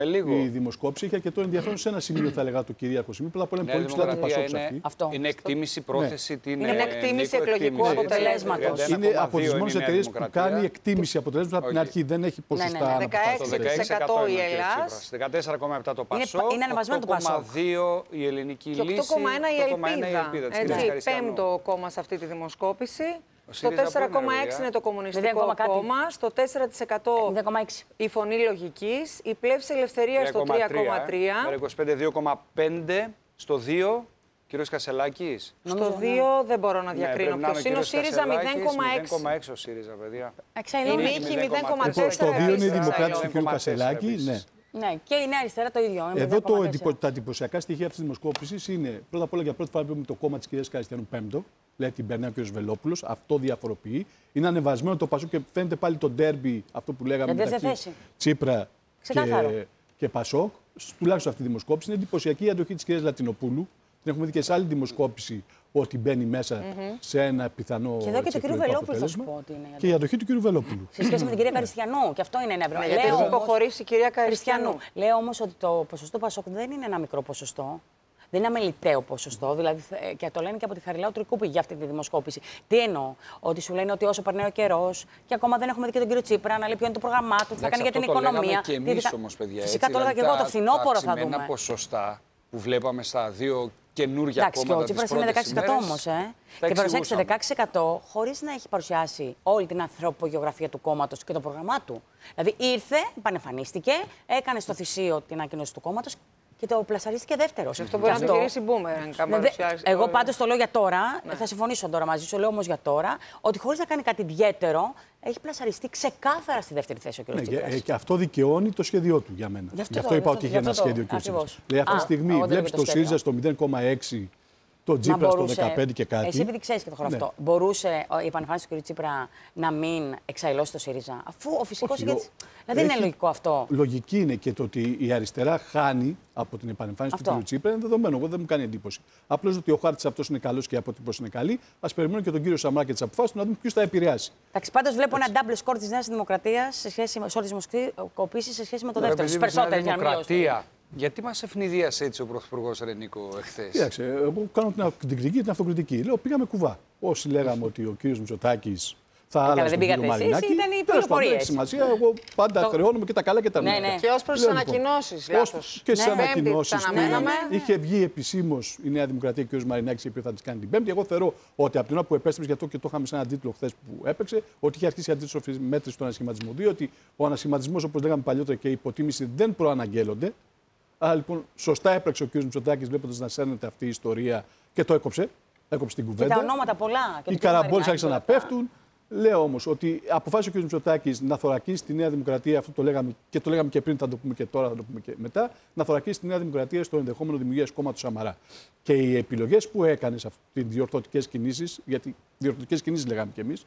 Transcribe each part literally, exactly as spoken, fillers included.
η δημοσκόπηση. Είχε αρκετό ενδιαφέρον σε ένα σημείο, θα έλεγα, το κυρίαρχο σημείο. Πρώτα απ' όλα είναι πολύ ψηλά το Πασόκ σε αυτή. Αυτό. Είναι εκτίμηση, πρόθεση. Ναι. Την, είναι εκτίμηση εκλογικού αποτελέσματος. Είναι από τις μόνες εταιρείες που κάνει εκτίμηση αποτελέσματος από την αρχή. Δεν έχει ποσοστά αναπτύσσεως. δεκαέξι τοις εκατό η Ελλάδα. δεκατέσσερα κόμμα επτά το Πασόκ. Είναι ανεβασμένο το Πασόκ. οκτώ κόμμα δύο η Ελληνική Λύση. Και οκτώ κόμμα ένα η Ελπίδα. Πέμπτο κόμμα σε αυτή τη δημοσκόπηση. Στο τέσσερα κόμμα έξι είναι το Κομμουνιστικό Κόμμα, στο τέσσερα τοις εκατό η Φωνή Λογικής, η Πλεύση Ελευθερίας στο τρία κόμμα τρία. είκοσι πέντε δύο κόμμα πέντε, στο δύο, κύριος Κασσελάκης. Στο δύο δεν μπορώ να διακρίνω ναι, ποιος είναι. Ο ΣΥΡΙΖΑ μηδέν κόμμα έξι. μηδέν κόμμα έξι ο ΣΥΡΙΖΑ, παιδιά. Η Νίκη μηδέν κόμμα τέσσερα. Στο δύο είναι οι Δημοκράτες του κ. Κασσελάκη, ναι. Ναι, και η Νέα Αριστερά το ίδιο. Εδώ το εντυπω... τα εντυπωσιακά στοιχεία αυτή τη δημοσκόπηση είναι πρώτα απ' όλα για πρώτη φορά που το κόμμα τη κυρία Καριστιανού πέμπτο. Λέει την περνάει ο κ. Βελόπουλος. Αυτό διαφοροποιεί. Είναι ανεβασμένο το Πασόκ και φαίνεται πάλι το ντέρμπι, αυτό που λέγαμε μεταξύ Τσίπρα και, και Πασόκ. Τουλάχιστον αυτή η δημοσκόπηση είναι εντυπωσιακή η αντοχή τη κυρία Λατινοπούλου. Την έχουμε δει και σε άλλη δημοσκόπηση ότι μπαίνει μέσα mm-hmm. σε ένα πιθανό. Και εδώ και του κ. Βελόπουλου θα σου πω ότι είναι. Και η αντοχή του κ. Βελόπουλου. Σε σχέση με την κυρία Καριστιανού. Και αυτό είναι ένα ευρώ. Γιατί έχει υποχωρήσει η κυρία Καριστιανού. Λέω όμως ότι το ποσοστό Πασόκ δεν είναι ένα μικρό ποσοστό. Δεν είναι αμεληταίο ποσοστό, δηλαδή, και το λένε και από τη Χαριλάου Τρικούπη για αυτή τη δημοσκόπηση. Τι εννοώ, ότι σου λένε ότι όσο περνάει ο καιρός και ακόμα δεν έχουμε δει και τον κύριο Τσίπρα να λέει ποιο είναι το πρόγραμμά του, τι θα κάνει για την οικονομία. Και εμείς όμως, παιδιά. Φυσικά το έλεγα και εγώ, το φθινόπωρο θα δούμε. Τα ποσοστά που βλέπαμε στα δύο καινούργια εντάξει, κόμματα. Και ο Τσίπρας είναι δεκαέξι τοις εκατό όμως. Ε. Και προσέξτε, δεκαέξι τοις εκατό χωρίς να έχει παρουσιάσει όλη την ανθρωπογεωγραφία του κόμματος και το πρόγραμμά του. Δηλαδή ήρθε, πανεμφανίστηκε, έκανε στο θυσίο την ανακοίνωση του κόμματος. Και το πλασαρίστηκε δεύτερο. Σε αυτό μπορεί να το γυρίσει μπούμερανγκ. Εγώ πάντως το λέω για τώρα, ναι. θα συμφωνήσω τώρα μαζί σου, λέω όμως για τώρα, ότι χωρίς να κάνει κάτι ιδιαίτερο, έχει πλασαριστεί ξεκάθαρα στη δεύτερη θέση ο κ. Ναι, Τσίπρας. Και, και αυτό δικαιώνει το σχέδιό του για μένα. Γι' αυτό, Γι αυτό είπα ότι είχε ένα σχέδιο ο κ. Τσίπρας. Δηλαδή αυτή τη στιγμή βλέπει το ΣΥΡΙΖΑ στο μηδέν κόμμα έξι. Το Τσίπρα στο δεκαπέντε και κάτι. Εσύ, επειδή ξέρει και το χώρο ναι. αυτό, μπορούσε η επανεμφάνιση του κ. Τσίπρα να μην εξαϊλώσει το ΣΥΡΙΖΑ, αφού ο φυσικός ηγέτης. Δηλαδή είναι λογικό αυτό. Λογική είναι και το ότι η αριστερά χάνει από την επανεμφάνιση αυτό. του κ. Τσίπρα. Είναι δεδομένο. Εγώ δεν μου κάνει εντύπωση. Απλώς ότι ο χάρτης αυτός είναι καλός και η αποτύπωση είναι καλή. Ας περιμένουμε και τον κύριο Σαμαρά και τις αποφάσεις του να δούμε ποιους θα επηρεάσει. Εντάξει, πάντως βλέπω ένα double score της Νέας Δημοκρατίας σε σχέση με όλες τις δημοσκοπήσεις σε σχέση με το δεύτερο. Στις περισσότερες Δημοκρατία. Γιατί μας ευνηδίασε έτσι ο Πρωθυπουργός Ρενίκο εχθές? Κοίταξε, εγώ κάνω την κριτική και την αυτοκριτική. Λέω, πήγαμε κουβά. Όσοι λέγαμε ότι ο κύριος Μητσοτάκης θα άλλαζε τον κύριο Μαρινάκη. Ήταν η πληροφορία. Έχει σημασία. Εγώ πάντα χρεώνομαι και τα καλά και τα νέα. Ναι, ναι. Και ως προς τις ανακοινώσεις. Και στις ναι, ανακοινώσεις. Ναι, ναι, ναι. Είχε βγει επισήμως η Νέα Δημοκρατία και ο κ. Μαρινάκης, η οποία θα τις κάνει την Πέμπτη. Εγώ θεωρώ ότι από την ώρα που επέστρεψε, γι' αυτό και το είχαμε σε έναν τίτλο χθες που έπαιξε, ότι είχε αρχίσει η αντίστροφη μέτρηση του ανασχηματισμού. Διότι ο ανασχηματισμός, όπως λέγαμε παλιότερα, και η υποτίμηση δεν προαναγγέλλονται. Άρα λοιπόν, σωστά έπραξε ο κ. Μητσοτάκης βλέποντας να σέρνεται αυτή η ιστορία και το έκοψε. Έκοψε την κουβέντα. Και τα ονόματα πολλά. Οι καραμπόλες άρχισαν να πέφτουν. Λέω όμως ότι αποφάσισε ο κ. Μητσοτάκης να θωρακίσει τη Νέα Δημοκρατία, αυτό το λέγαμε και το λέγαμε και πριν, θα το πούμε και τώρα, θα το πούμε και μετά, να θωρακίσει τη Νέα Δημοκρατία στο ενδεχόμενο δημιουργίας κόμματος Σαμαρά. Και οι επιλογές που έκανε σε αυτές τις διορθωτικές κινήσεις, γιατί διορθωτικές κινήσεις λέγαμε κι εμείς,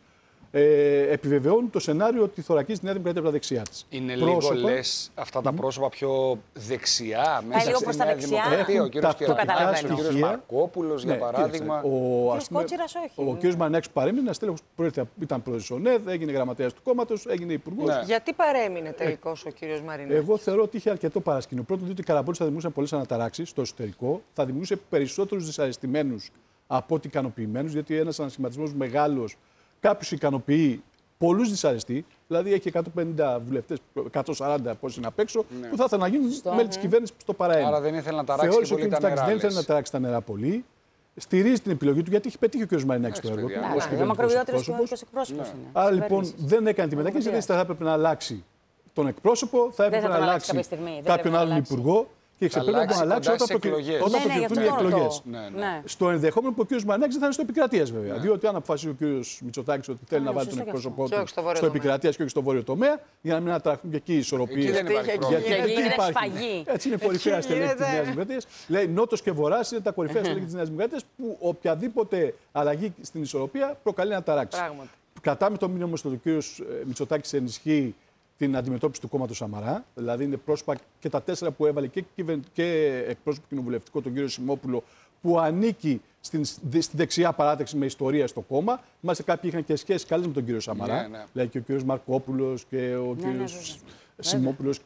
Ε, επιβεβαιώνουν το σενάριο ότι θωρακίζει τη Νέα Δημοκρατία από τα δεξιά της. Είναι πρόσωπα... λίγο λες αυτά τα πρόσωπα πιο δεξιά μέσα λίγο στη Νέα Δημοκρατία. Ο κύριος Κεραμινάς, ο κύριος Μαρκόπουλος, ναι, για παράδειγμα. Ο, ο Κότσιρας όχι. Ο κύριος Μαρινάκης παρέμεινε, ένας τέλεχος που ήταν πρόεδρος της ΟΝΕΔ, έγινε γραμματέας του κόμματος, έγινε υπουργός. Ναι. Γιατί παρέμεινε τελικώς ο κύριος Μαρινάκης? Εγώ θεωρώ ότι είχε αρκετό παρασκήνιο. Πρώτον, διότι οι καραμπόλες θα δημιουργούσαν πολλές αναταράξεις στο εσωτερικό, θα δημιουργούσε περισσότερους δυσαρεστημένους από ότι ικανοποιημένους, γιατί ένας ανασχηματισμός μεγάλος κάποιους ικανοποιεί. Πολλούς δυσαρεστεί, δηλαδή έχει εκατόν πενήντα βουλευτές, εκατόν σαράντα πόσοι είναι απ' έξω, ναι. που θα ήθελαν να γίνουν στο... μέλη της κυβέρνησης στο παραένα. Άρα δεν ήθελε να ταράξει και πολύ τα νερά. Δεν ήθελε να ταράξει τα νερά πολύ. Στηρίζει την επιλογή του γιατί έχει πετύχει ο κ. Μαρινάκης στο έργο του. Είναι μακροβιότερος κοινωνικός εκπρόσωπος. Άρα λοιπόν δεν έκανε τη μετακίνηση, γιατί θα έπρεπε να αλλάξει τον εκπρόσωπο, θα έπρεπε να αλλάξει κάποιον άλλον υπουργό. Και ξεπέρασε να αλλάξει όταν προκριθούν οι εκλογές. Στο ενδεχόμενο που ο κ. Μαρινάκης δεν θα είναι στο επικρατείας, βέβαια. Διότι αν αποφασίσει ο κ. Μητσοτάκης ότι θέλει να βάλει τον εκπρόσωπό του στο επικρατείας και όχι στο βόρειο τομέα, για να μην αναταραχθούν και εκεί οι ισορροπίες. Γιατί δεν υπάρχει. Έτσι είναι κορυφαία στελέχη της Νέας Δημοκρατίας. Λέει Νότος και Βορράς είναι τα κορυφαία στελέχη της Νέας Δημοκρατίας που οποιαδήποτε αλλαγή στην ισορροπία προκαλεί αναταράξει. Κρατάμε το μήνυμα όμως ότι ο κ. Μητσοτάκης ενισχύει την αντιμετώπιση του κόμματος Σαμαρά. Δηλαδή είναι πρόσωπα και τα τέσσερα που έβαλε και, και εκπρόσωπο κοινοβουλευτικό, τον κύριο Σιμόπουλο, που ανήκει στην, στη δεξιά παράταξη με ιστορία στο κόμμα. Μάλιστα κάποιοι είχαν και σχέσεις καλές με τον κύριο Σαμαρά. Ναι, ναι. Δηλαδή και ο κύριος Μαρκόπουλος και ο ναι, κύριος ναι, Σιμόπουλος και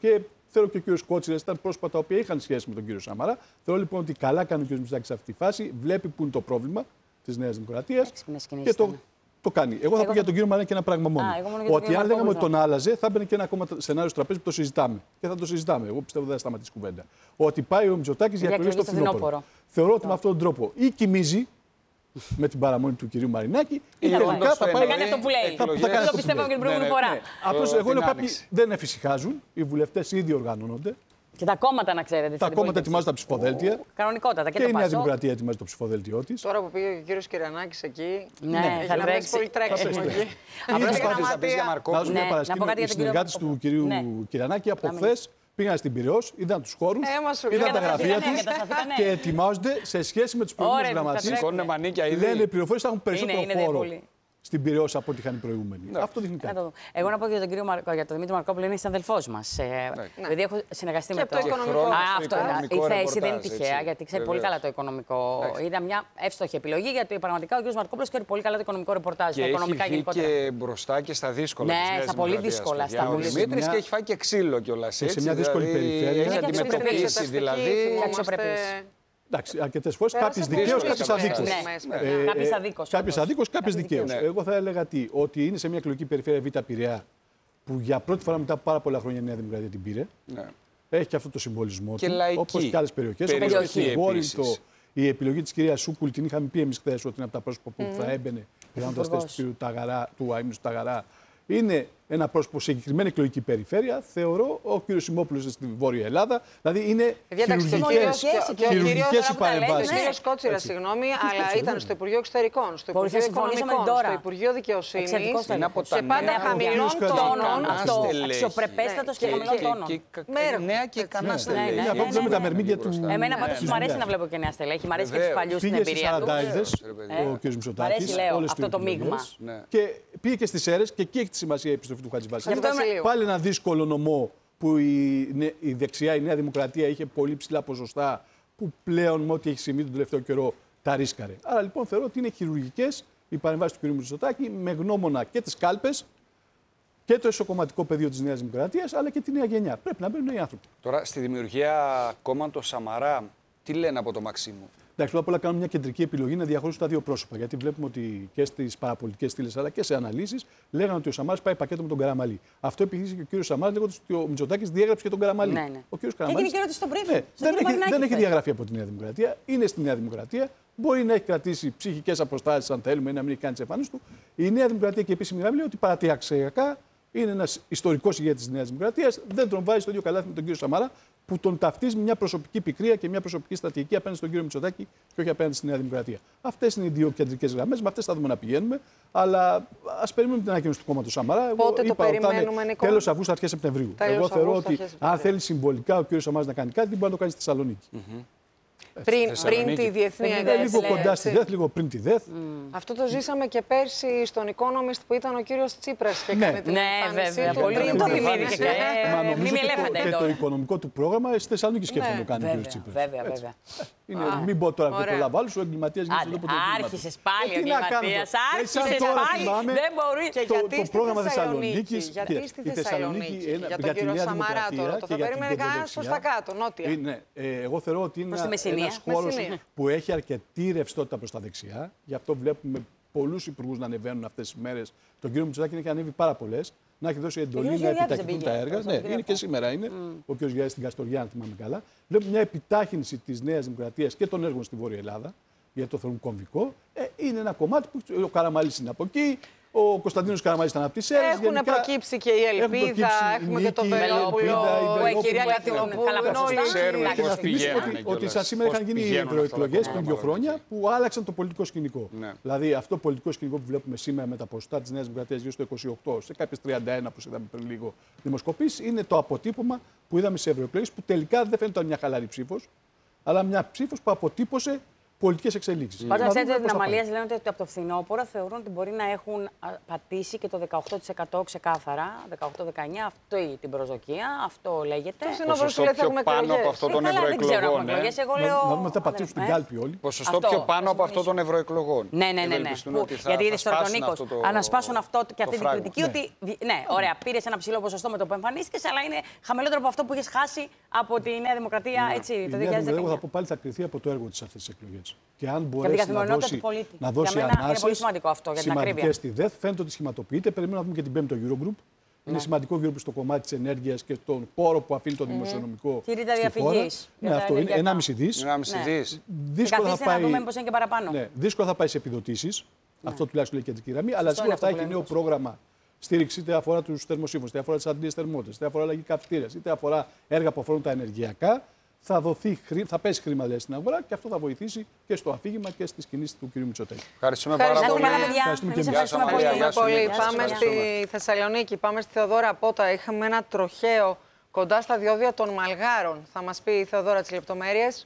Θεωρώ και ο κ. Κότσιρας ήταν πρόσωπα τα οποία είχαν σχέση με τον κύριο Σαμαρά. Θεωρώ λοιπόν ότι καλά κάνει ο κ. Μητσοτάκης σε αυτή τη φάση. Βλέπει που είναι το πρόβλημα της Νέας Δημοκρατίας και το, το κάνει. Εγώ θα πω για τον κύριο Μαρινάκη ένα πράγμα μόνο. Α, ότι αν λέγαμε ότι τον άλλαζε, θα μπαινε και ένα ακόμα σενάριο στο τραπέζι που το συζητάμε. Και θα το συζητάμε. Εγώ πιστεύω δεν θα σταματήσει κουβέντα. Ότι πάει ο Μητσοτάκης για εκλογές στο φθινόπωρο. Θεωρώ ότι με αυτόν τον τρόπο ή κοιμίζει με την παραμονή του κυρίου Μαρινάκη ή τελικά θα πάει. Θα κάνει αυτό που λέει. Το πιστεύω και την προηγούμενη φορά. Απλώς εγώ λέω κάποιοι δεν εφησυχάζουν. Οι βουλευτές ήδη οργανώνονται. Και τα κόμματα να ξέρετε. Τα κόμματα ετοιμάζουν τα ψηφοδέλτια. Κανονικότατα. Και, και το η Νέα Πασόκ. Δημοκρατία ετοιμάζει το ψηφοδέλτιό της. Τώρα που πήγε ο κύριος Κυρανάκης εκεί. Ναι, θα τρέξει. Πολύ τρέξιμο εκεί. Απλώς Απλώς πάντως θα πεις για Μαρκόπουλο. Να μια παρασκήνωση. Οι συνεργάτες του κυρίου Κυρανάκη από χθες πήγαν στην Πειραιώς, είδαν τους χώρους, είδαν τα γραφεία τους και ετοιμάζονται σε σχέση με τους προηγούμενους γραμματείς. Λένε οι πληροφορίες θα έχουν περισσότερο χώρο στην Πειραιώς από ό,τι είχαν οι προηγούμενοι. Ναι. Αυτό δείχνει κάτι. Εγώ να πω για τον, κύριο Μαρ... για τον Δημήτρη Μαρκόπουλο, είναι συναδελφός μας. Ναι. Δηλαδή έχω συνεργαστεί και με το οικονομικό. Α, αυτό οικονομικό η θέση δεν είναι έτσι, τυχαία, γιατί ξέρει πολύ καλά το οικονομικό. Εντάξει. Ήταν μια εύστοχη επιλογή, γιατί πραγματικά ο κύριος Μαρκόπουλος ξέρει πολύ καλά το οικονομικό ρεπορτάζ. Και τα οικονομικά έχει γενικότερα. Και μπροστά και στα δύσκολα. Ναι, στα πολύ δύσκολα. Ο Δημήτρης και έχει φάει και ξύλο κιόλας. Σε μια δύσκολη περιφέρεια. Έχει αντιμετωπίσει δηλαδή. Εντάξει, αρκετές φορές κάποιες δικαίως, κάποιες αδίκως. Κάποιες αδίκως. Κάποιες αδίκως, κάποιες δικαίως. Εγώ θα έλεγα τι, ότι είναι σε μια εκλογική περιφέρεια Β' Πειραιά που για πρώτη φορά μετά από πάρα πολλά χρόνια η Νέα Δημοκρατία την πήρε. Ναι. Έχει και αυτό το συμβολισμό και του. Όπως και άλλες περιοχές. Όπως και Βόρυνθο, η επιλογή της κυρίας Σούκουλ την είχαμε πει εμείς χθες ότι είναι από τα πρόσωπα που mm. θα έμπαινε πιθανότατα θέση του κύριου Ταγαρά, του Αΐμνου Ταγαρά. Είναι ένα πρόσωπο σε συγκεκριμένη εκλογική περιφέρεια. Θεωρώ ο κ. Σιμόπουλος στη Βόρεια Ελλάδα. Δηλαδή είναι χειρουργικές οι παρεμβάσεις. Ο κ. Κότσιρας, συγγνώμη, αλλά ήταν στο Υπουργείο Εξωτερικών, στο Υπουργείο Οικονομικών, στο Υπουργείο Δικαιοσύνης. Και πάντα χαμηλών τόνων. Αυτό. Αξιοπρεπέστατος και χαμηλών τόνων. Νέα και κανένα στελέχη. Είναι απόψε με τα μερμήγκια του. Εμένα πάντως μου αρέσει να βλέπω και νέα στελέχη. Μου αρέσει και τους παλιούς στην εμπειρία τους. Ο κ. Μητσοτάκης. Αυτό το μείγμα. Και πήγε και στις αίρες και εκεί έχει τη σημασία η επιστροφή του Χατζηβασίλη. Πάλι ένα δύσκολο νομό που η, η δεξιά, η Νέα Δημοκρατία είχε πολύ ψηλά ποσοστά που πλέον με ό,τι έχει συμβεί τον τελευταίο καιρό τα ρίσκαρε. Άρα λοιπόν θεωρώ ότι είναι χειρουργικές οι παρεμβάσεις του κ. Μητσοτάκη με γνώμονα και τις κάλπες και το εσωκομματικό πεδίο της Νέας Δημοκρατίας αλλά και τη νέα γενιά. Πρέπει να μπαίνουν νέοι άνθρωποι. Τώρα στη δημιουργία κόμματος Σαμαρά, τι λένε από το Μαξίμου? Εντάξει, πρώτα απ' όλα κάνουμε μια κεντρική επιλογή να διαχωρίσουν τα δύο πρόσωπα. Γιατί βλέπουμε ότι και στις παραπολιτικές στήλες αλλά και σε αναλύσεις λέγανε ότι ο Σαμάρας πάει πακέτο με τον Καραμαλή. Αυτό επιχείρησε και ο κύριος Σαμάρας λέγοντας ότι ο Μητσοτάκης διέγραψε και τον Καραμαλή. Ναι, ναι. Ο κύριος Καραμαλής. Έγινε και στον briefing. Ναι, δεν, έχει, δεν έχει διαγραφεί από τη Νέα Δημοκρατία. Είναι στη Νέα Δημοκρατία. Μπορεί να έχει κρατήσει ψυχικές αποστάσεις, αν θέλουμε, ή να μην έχει κάνει τις εμφάνισεις του. Η Νέα Δημοκρατία και επίσημη γραμμή λέει ότι παραταξιακά είναι ένας ιστορικός ηγέτης της Νέας Δημοκρατίας. Δεν τον βάζει στο ίδιο καλάθι με τον κύριο Σαμαρά, που τον ταυτίζει με μια προσωπική πικρία και μια προσωπική στρατηγική απέναντι στον κύριο Μητσοτάκη και όχι απέναντι στη Νέα Δημοκρατία. Αυτές είναι οι δύο κεντρικές γραμμές, με αυτές θα δούμε να πηγαίνουμε. Αλλά ας περιμένουμε την ανακοίνωση του κόμματος Σαμαρά. Πότε το περιμένουμε, Νίκο? Τέλος Αυγούστου, αρχές Σεπτεμβρίου. Εγώ θεωρώ ότι αν θέλει συμβολικά ο κύριος Σαμάρας να κάνει κάτι, μπορεί να το κάνει στη Θεσσαλονίκη. Mm-hmm. Πριν, πριν τη διεθνή ΕΔΕΘ. Λίγο κοντά στη ΔΕΘ, λίγο πριν τη ΔΕΘ. Mm. Αυτό το ζήσαμε και πέρσι στον Economist που ήταν ο κύριος Τσίπρας και έκανε την εμφάνισή του. Πριν το θυμήθηκε. Μην με ελέφαντα και το οικονομικό του πρόγραμμα στη Θεσσαλονίκη σκέφτεται να το κάνει ο κύριος Τσίπρας. Βέβαια, βέβαια. Μην πω τώρα και πολλά βάλους, ο εγκληματίας γίνεται στον τόπο του εγκλήματος. Άρχισες πάλι ο εγκληματίας, άρχισες πάλι. Δεν μπορεί. Και γιατί το πρόγραμμα Θεσσαλονίκης. Γιατί στη Θεσσαλονίκη, για τον κύριο Σαμαρά τώρα. Το θα περίμενε κανένας προς τα κάτω, νότια. Εγώ θεωρώ ότι είναι ένας χώρος που έχει αρκετή ρευστότητα προς τα δεξιά. Γι' αυτό βλέπουμε πολλούς υπουργούς να ανεβαίνουν αυτές τις μέρες. Τον κύριο Μητσοτάκη έχει ανέβει πάρα πολλές. Να έχει δώσει εντολή να επιταχυνθούν τα έργα. Ναι, είναι και σήμερα είναι. Mm. Ο κ. Γιάννης στην Καστοριά, αν θυμάμαι καλά. Βλέπουμε μια επιτάχυνση της Νέας Δημοκρατίας και των έργων στη Βόρεια Ελλάδα, γιατί το θεωρούν κομβικό. Ε, είναι ένα κομμάτι που ο Καραμαλής είναι από εκεί. Ο Κωνσταντίνος Καραμαλής ήταν από τις αίρες. Έχουν γενικά, προκύψει και η Ελπίδα, έχουμε και το Βελόπουλο, η κυρία Λατινοπούλου. Όλοι ξέρουμε πώς πηγαίνουν. Ότι σαν σήμερα είχαν γίνει οι ευρωεκλογές πριν δύο χρόνια που άλλαξαν το πολιτικό σκηνικό. Δηλαδή αυτό το πολιτικό σκηνικό που βλέπουμε σήμερα με τα ποσοστά της Νέας Δημοκρατίας γύρω στο είκοσι οκτώ, σε κάποιες τριάντα ένα που είδαμε πριν λίγο δημοσκοπήσεις, είναι το αποτύπωμα που είδαμε σε ευρωεκλογές που τελικά δεν φαίνεται μια χαλαρή ψήφος, αλλά μια ψήφος που αποτύπωσε πολιτικές εξελίξεις. Πάντως, ξέρετε ότι οι αναμαλίες λένε ότι από το φθινόπωρο θεωρούν ότι μπορεί να έχουν πατήσει και το δεκαοκτώ τοις εκατό ξεκάθαρα, δεκαοκτώ δεκαεννιά, αυτό την προσδοκία, αυτό λέγεται. Το ποσοστό πιο πάνω από αυτό των ευρωεκλογών. Να δούμε θα πατήσουν την κάλπη όλοι. Ποσοστό πιο πάνω από αυτό των ευρωεκλογών. Ναι, ναι, ναι. Γιατί είδε τώρα τον Νίκο, ανασπάσουν αυτό και αυτή την κριτική ότι. Ναι, ωραία, πήρε ένα ψηλό ποσοστό με το που εμφανίστηκε, αλλά είναι χαμηλότερο από αυτό που είχε χάσει από τη Νέα Δημοκρατία το δύο χιλιάδες δεκαεννιά. Εγώ θα πω πάλι θα κριθεί από το έργο της αυτές τις εκλογές. Και αν μπορέσει να δώσει, να δώσει ανάσες σημαντικές στη ΔΕΘ, φαίνεται ότι σχηματοποιείται. Περιμένουμε να δούμε και την Πέμπτη το Eurogroup. Ναι. Είναι σημαντικό Eurogroup στο κομμάτι της ενέργειας και τον πόρο που αφήνει το δημοσιονομικό. Τη ρήτρα διαφυγής. Ναι, αυτό είναι ενάμιση δις. Δύσκολα θα πάει. Να δούμε πώς είναι και παραπάνω. Ναι, δύσκολα θα πάει σε επιδοτήσεις. Ναι. Αυτό τουλάχιστον λέει η κεντρική γραμμή. Αλλά σίγουρα θα έχει νέο πρόγραμμα στήριξη είτε αφορά τους θερμοσύμβους, είτε αφορά τις αντλίες θερμότητας, είτε αφορά αλλαγή καυστήρας, είτε αφορά έργα που αφορούν τα ενεργειακά. Θα, δοθεί, θα πέσει χρήμα λέει, στην αγορά και αυτό θα βοηθήσει και στο αφήγημα και στις κινήσεις του κ. Μητσοτάκη. Ευχαριστούμε πάρα πολύ. Ευχαριστούμε και εμείς. Ευχαριστούμε πολύ. Πάμε στη Θεσσαλονίκη, πάμε στη Θεοδόρα Πότα. Είχαμε ένα τροχαίο κοντά στα διόδια των Μαλγάρων. Θα μας πει η Θεοδόρα τις λεπτομέρειες.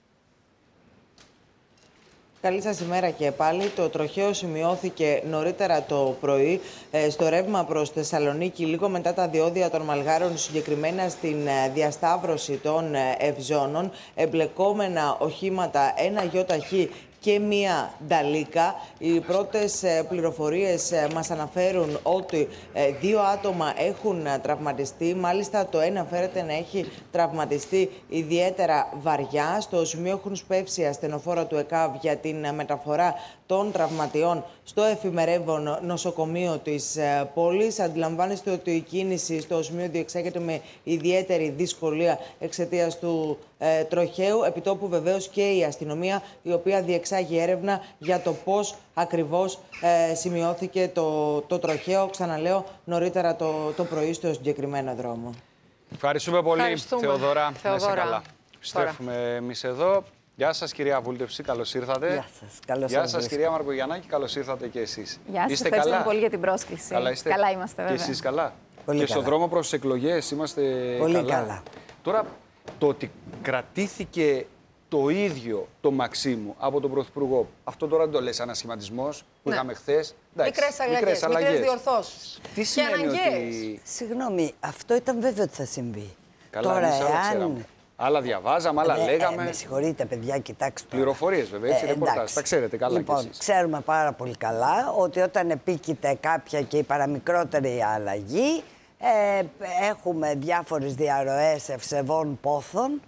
Καλή σας ημέρα και πάλι. Το τροχαίο σημειώθηκε νωρίτερα το πρωί στο ρεύμα προς Θεσσαλονίκη, λίγο μετά τα διόδια των Μαλγάρων, συγκεκριμένα στην διασταύρωση των Ευζώνων. Εμπλεκόμενα οχήματα, ένα γιοταχή και μία νταλίκα. Οι πρώτες πληροφορίες μας αναφέρουν ότι δύο άτομα έχουν τραυματιστεί. Μάλιστα το ένα φέρεται να έχει τραυματιστεί ιδιαίτερα βαριά. Στο σημείο έχουν σπεύσει ασθενοφόρα του ΕΚΑΒ για την μεταφορά των τραυματιών στο εφημερεύον νοσοκομείο της πόλης. Αντιλαμβάνεστε ότι η κίνηση στο σημείο διεξάγεται με ιδιαίτερη δυσκολία εξαιτίας του ε, τροχαίου. Επιτόπου βεβαίως και η αστυνομία, η οποία διεξάγει έρευνα για το πώς ακριβώς ε, σημειώθηκε το, το τροχαίο. Ξαναλέω, νωρίτερα το, το πρωί στο συγκεκριμένο δρόμο. Ευχαριστούμε πολύ, Θεοδόρα. Να είσαι καλά. Στρέφουμε εμείς εδώ. Γεια σας, κυρία Βούλτεψη, καλώς ήρθατε. Γεια σας, καλώς Γεια σας, κυρία Μαρκογιαννάκη, καλώς ήρθατε και εσείς. Γεια σας, ευχαριστούμε καλά? πολύ για την πρόσκληση. Καλά, είστε? Καλά είμαστε, βέβαια. Και εσείς καλά? Πολύ και καλά. στον δρόμο προς τις εκλογές είμαστε πολύ καλά. καλά. Τώρα, το ότι κρατήθηκε το ίδιο το Μαξίμου από τον Πρωθυπουργό, αυτό τώρα δεν το λες ανασχηματισμός που ναι. είχαμε χθες. Μικρές αλλαγές, μικρές διορθώσεις. Τι σημαίνει ότι... Συγγνώμη, αυτό ήταν βέβαιο ότι θα συμβεί. Καλά, τώρα, εάν... Άλλα διαβάζαμε, άλλα ε, λέγαμε. Ε, με συγχωρείτε, παιδιά, κοιτάξτε. Πληροφορίες, βέβαια, έτσι, ε, ρεπορτάζ. Τα ξέρετε καλά λοιπόν, κι εσείς. Ξέρουμε πάρα πολύ καλά ότι όταν επίκειται κάποια και η παραμικρότερη αλλαγή, ε, έχουμε διάφορες διαρροές ευσεβών πόθων,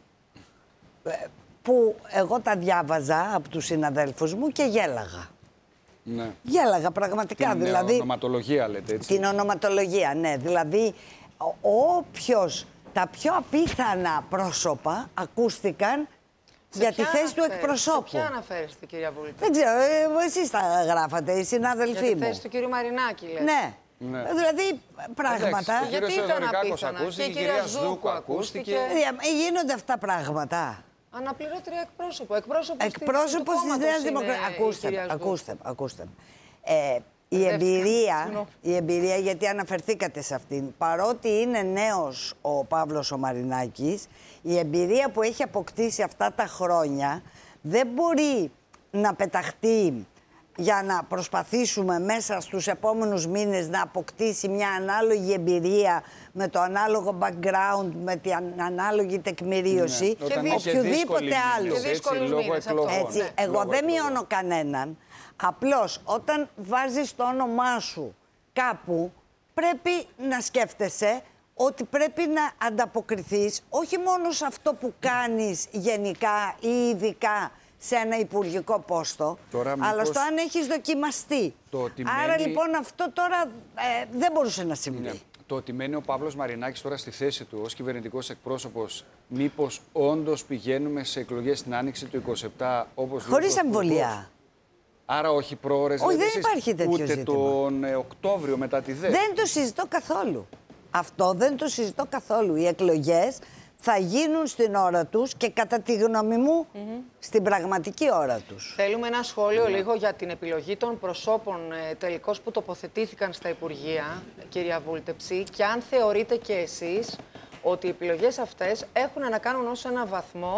ε, που εγώ τα διάβαζα από τους συναδέλφους μου και γέλαγα. Ναι. Γέλαγα πραγματικά. Την δηλαδή, ονοματολογία, λέτε, έτσι. Την ονοματολογία, ναι. Δηλαδή, όποιος... Τα πιο απίθανα πρόσωπα ακούστηκαν σε για τη θέση του εκπροσώπου. Σε ποια αναφέρεστε, κυρία Βούλη? Δεν ξέρω, ε, εσείς τα γράφατε, οι συνάδελφοί μου. Για τη θέση του κύριου Μαρινάκη, λέτε. Ναι. ναι. Δηλαδή, πράγματα... Εντάξει, γιατί ήταν απίθανα? Ακούστηκε, και η κυρία Ζούκου ακούστηκε. Ε, γίνονται αυτά πράγματα. Αναπληρώτρια εκπρόσωπο. Εκπρόσωπος, εκπρόσωπος της Νέας Δημοκρατίας. Ακούστε, ακούστε, ακούστε. Ε, Η εμπειρία, η εμπειρία, γιατί αναφερθήκατε σε αυτήν, παρότι είναι νέος ο Παύλος ο Μαρινάκης, η εμπειρία που έχει αποκτήσει αυτά τα χρόνια δεν μπορεί να πεταχτεί για να προσπαθήσουμε μέσα στους επόμενους μήνες να αποκτήσει μια ανάλογη εμπειρία με το ανάλογο background, με την ανάλογη τεκμηρίωση, ναι, και οποιοδήποτε άλλο. Έτσι, λόγω εκλογών. Έτσι, ναι. εγώ λόγω δεν εκλογών. μειώνω κανέναν. Απλώς όταν βάζεις το όνομά σου κάπου, πρέπει να σκέφτεσαι ότι πρέπει να ανταποκριθείς όχι μόνο σε αυτό που κάνεις γενικά ή ειδικά σε ένα υπουργικό πόστο, τώρα, αλλά μήπως... στο αν έχεις δοκιμαστεί. Άρα μένει... λοιπόν αυτό τώρα ε, δεν μπορούσε να συμβεί. Ναι. Το ότι μένει ο Παύλος Μαρινάκης τώρα στη θέση του ως κυβερνητικός εκπρόσωπος, μήπως όντως πηγαίνουμε σε εκλογές στην Άνοιξη του είκοσι επτά όπως... Χωρίς αμβολία. Άρα όχι προώρες, όχι, δεν υπάρχει τέτοιο ούτε ζήτημα. τον ε, Οκτώβριο μετά τη ΔΕ. Δεν το συζητώ καθόλου. Αυτό δεν το συζητώ καθόλου. Οι εκλογές θα γίνουν στην ώρα τους και κατά τη γνώμη μου mm-hmm. στην πραγματική ώρα τους. Θέλουμε ένα σχόλιο mm-hmm. λίγο για την επιλογή των προσώπων ε, τελικώς που τοποθετήθηκαν στα Υπουργεία, κυρία Βούλτεψη, και αν θεωρείτε και εσείς ότι οι επιλογές αυτές έχουν να κάνουν ως ένα βαθμό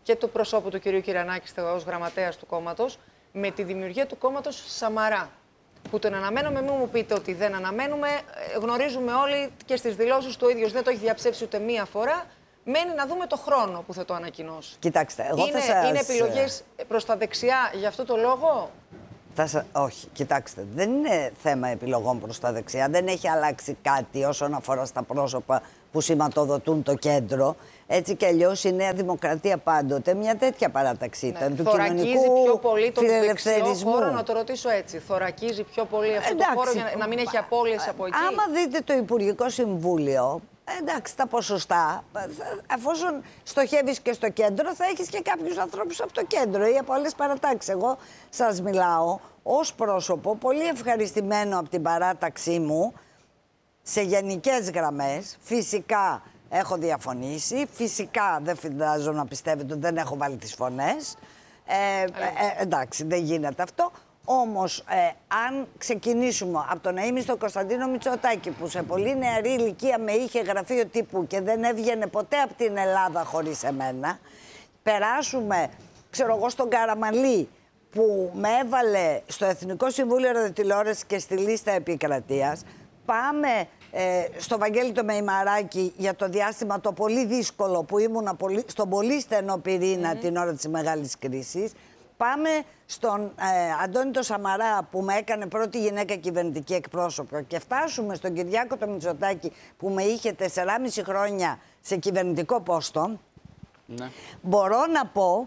και του προσώπου του κυρίου Κυρανάκη ως γραμματέας του κόμματος με τη δημιουργία του κόμματος Σαμαρά. Που τον αναμένουμε, μην μου πείτε ότι δεν αναμένουμε. Γνωρίζουμε όλοι και στις δηλώσεις του ίδιος δεν το έχει διαψεύσει ούτε μία φορά. Μένει να δούμε το χρόνο που θα το ανακοινώσει. Κοιτάξτε, εγώ είναι, θα σας... είναι επιλογές προς τα δεξιά για αυτό το λόγο? Θα σα... Όχι, κοιτάξτε, δεν είναι θέμα επιλογών προς τα δεξιά. Δεν έχει αλλάξει κάτι όσον αφορά στα πρόσωπα που σηματοδοτούν το κέντρο. Έτσι κι αλλιώς η Νέα Δημοκρατία πάντοτε μια τέτοια παράταξη ήταν. Ναι, του κοινωνικού πιο πολύ τον φιλελευθερισμού. Χώρο, να το ρωτήσω έτσι. Θωρακίζει πιο πολύ αυτό Εντάξει, το χώρο για να μην έχει απώλειες από εκεί. Άμα δείτε το Υπουργικό Συμβούλιο, εντάξει, τα ποσοστά, εφόσον στοχεύεις και στο κέντρο, θα έχεις και κάποιους ανθρώπους από το κέντρο ή από άλλες παρατάξεις. Εγώ σας μιλάω ως πρόσωπο, πολύ ευχαριστημένο από την παράταξή μου, σε γενικές γραμμές. Φυσικά έχω διαφωνήσει, φυσικά δεν φαντάζω να πιστεύετε ότι δεν έχω βάλει τις φωνές. Ε, ε, εντάξει, δεν γίνεται αυτό. Όμως, ε, αν ξεκινήσουμε από το να είμαι στον Κωνσταντίνο Μητσοτάκη, που σε πολύ νεαρή ηλικία με είχε γραφείο τύπου και δεν έβγαινε ποτέ από την Ελλάδα χωρίς εμένα, περάσουμε, ξέρω εγώ, στον Καραμανλή, που με έβαλε στο Εθνικό Συμβούλιο Ραδιοτηλεόρασης και στη λίστα επικρατείας, πάμε ε, στο Βαγγέλη το Μεϊμαράκη για το διάστημα το πολύ δύσκολο που ήμουν πολύ, στον πολύ στενό πυρήνα mm-hmm. την ώρα της μεγάλης κρίσης. Πάμε στον ε, Αντώνη το Σαμαρά που με έκανε πρώτη γυναίκα κυβερνητική εκπρόσωπο και φτάσουμε στον Κυριάκο το Μητσοτάκη που με είχε τεσσεράμισι χρόνια σε κυβερνητικό πόστο. Ναι. Μπορώ να πω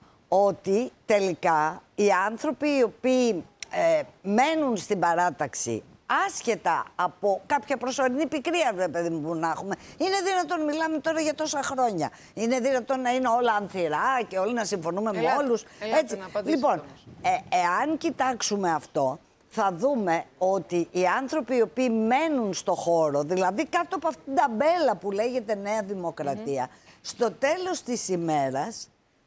ότι τελικά οι άνθρωποι οι οποίοι ε, μένουν στην παράταξη άσχετα από κάποια προσωρινή πικρία, βέβαια, παιδί μου, που να έχουμε. Είναι δυνατόν, μιλάμε τώρα για τόσα χρόνια. Είναι δυνατόν να είναι όλα ανθυρά και όλοι να συμφωνούμε ελάτε, με όλους. Έτσι. Λοιπόν, ε, εάν κοιτάξουμε αυτό, θα δούμε ότι οι άνθρωποι οι οποίοι μένουν στο χώρο, δηλαδή κάτω από αυτήν την ταμπέλα που λέγεται Νέα Δημοκρατία, mm-hmm. στο τέλος της ημέρας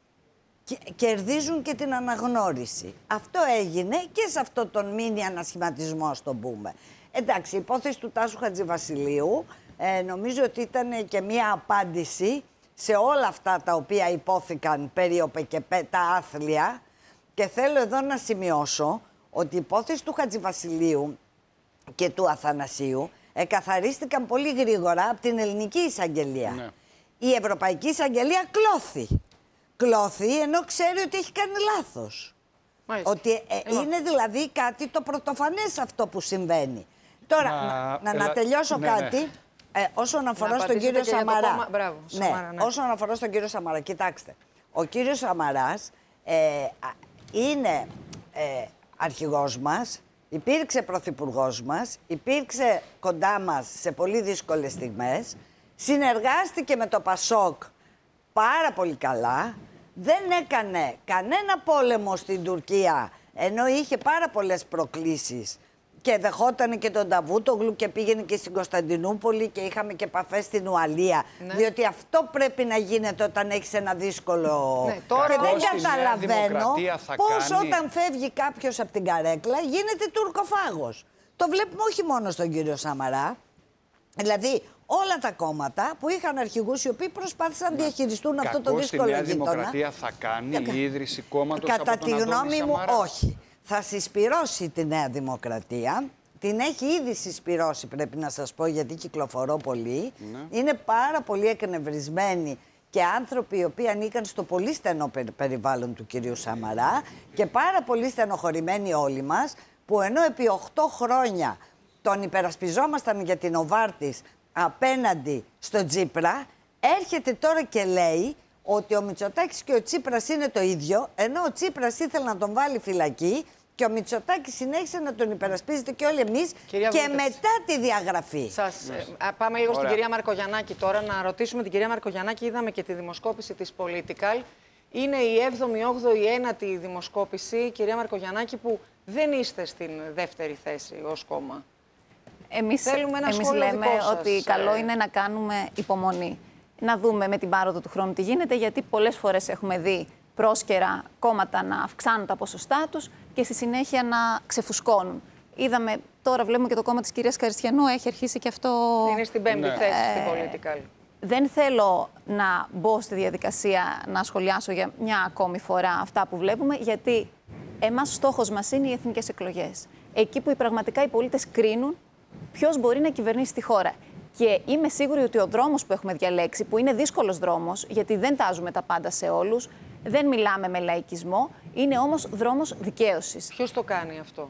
κερδίζουν και την αναγνώριση. Αυτό έγινε και σε αυτό τον μίνι ανασχηματισμό, ας το πούμε. Εντάξει, η υπόθεση του Τάσου Χατζηβασιλείου ε, νομίζω ότι ήταν και μία απάντηση σε όλα αυτά τα οποία υπόθηκαν περί ΟΠΕΚΕΠΕ, τα άθλια. Και θέλω εδώ να σημειώσω ότι η υπόθεση του Χατζηβασιλείου και του Αθανασίου εκαθαρίστηκαν πολύ γρήγορα από την ελληνική εισαγγελία. Ναι. Η Ευρωπαϊκή Εισαγγελία κλώθη. Κλώθη ενώ ξέρει ότι έχει κάνει λάθος. Μάλιστα. Ότι ε, είναι δηλαδή κάτι το πρωτοφανές αυτό που συμβαίνει. Τώρα, Μα, να, να, ελα... να τελειώσω ναι, κάτι ναι. Ε, όσον αφορά στον κύριο Σαμαρά. Κόμμα... Μπράβο, ναι, Σαμαρά, ναι. Όσον αφορά στον κύριο Σαμαρά, κοιτάξτε. Ο κύριος Σαμαράς ε, είναι ε, αρχηγός μας, υπήρξε πρωθυπουργός μας, υπήρξε κοντά μας σε πολύ δύσκολες στιγμές, συνεργάστηκε με το Πασόκ πάρα πολύ καλά, δεν έκανε κανένα πόλεμο στην Τουρκία, ενώ είχε πάρα πολλές προκλήσεις και δεχόταν και τον Νταβούτογλου και πήγαινε και στην Κωνσταντινούπολη και είχαμε και επαφές στην Ουαλία. Ναι. Διότι αυτό πρέπει να γίνεται όταν έχεις ένα δύσκολο... Ναι, τώρα και δεν καταλαβαίνω πώς κάνει... όταν φεύγει κάποιος από την καρέκλα γίνεται τουρκοφάγος. Το βλέπουμε όχι μόνο στον κύριο Σαμαρά, δηλαδή... όλα τα κόμματα που είχαν αρχηγούς οι οποίοι προσπάθησαν να διαχειριστούν αυτό το δύσκολο γείτονα. Η Νέα Δημοκρατία θα κάνει η ίδρυση κόμματος Κατά από τον τη γνώμη μου, Σαμαρά. όχι. Θα συσπυρώσει τη Νέα Δημοκρατία. Την έχει ήδη συσπυρώσει, πρέπει να σας πω, γιατί κυκλοφορώ πολύ. Ναι. Είναι πάρα πολύ εκνευρισμένοι και άνθρωποι οι οποίοι ανήκαν στο πολύ στενό περιβάλλον του κυρίου Σαμαρά και πάρα πολύ στενοχωρημένοι όλοι μας, που ενώ επί οκτώ χρόνια τον υπερασπιζόμασταν για την Οβάρτης απέναντι στο Τσίπρα, έρχεται τώρα και λέει ότι ο Μητσοτάκης και ο Τσίπρας είναι το ίδιο, ενώ ο Τσίπρας ήθελε να τον βάλει φυλακή και ο Μητσοτάκης συνέχισε να τον υπερασπίζεται και όλοι εμείς κυρία και Βούλτες. Μετά τη διαγραφή. Σας, ε, πάμε λίγο Ωραία. στην κυρία Μαρκογιαννάκη τώρα, να ρωτήσουμε την κυρία Μαρκογιαννάκη. Είδαμε και τη δημοσκόπηση της Political. Είναι η έβδομη, όγδοη, ένατη δημοσκόπηση, κυρία Μαρκογιαννάκη, που δεν είστε στην δεύτερη θέση ως κόμμα. Εμείς, Θέλουμε ένα εμείς λέμε ότι καλό είναι να κάνουμε υπομονή. Να δούμε με την πάροδο του χρόνου τι γίνεται, γιατί πολλές φορές έχουμε δει πρόσκαιρα κόμματα να αυξάνουν τα ποσοστά τους και στη συνέχεια να ξεφουσκώνουν. Είδαμε, τώρα βλέπουμε και το κόμμα της κυρίας Καριστιανού έχει αρχίσει και αυτό... Είναι στην πέμπτη ναι. θέση ε, στην Political. Δεν θέλω να μπω στη διαδικασία να σχολιάσω για μια ακόμη φορά αυτά που βλέπουμε, γιατί εμάς στόχος μας είναι οι εθνικές εκλογές. Εκεί που πραγματικά οι πολίτες κρίνουν ποιος μπορεί να κυβερνήσει τη χώρα. Και είμαι σίγουρη ότι ο δρόμος που έχουμε διαλέξει, που είναι δύσκολος δρόμος, γιατί δεν τάζουμε τα πάντα σε όλους, δεν μιλάμε με λαϊκισμό, είναι όμως δρόμος δικαίωσης. Ποιος το κάνει αυτό?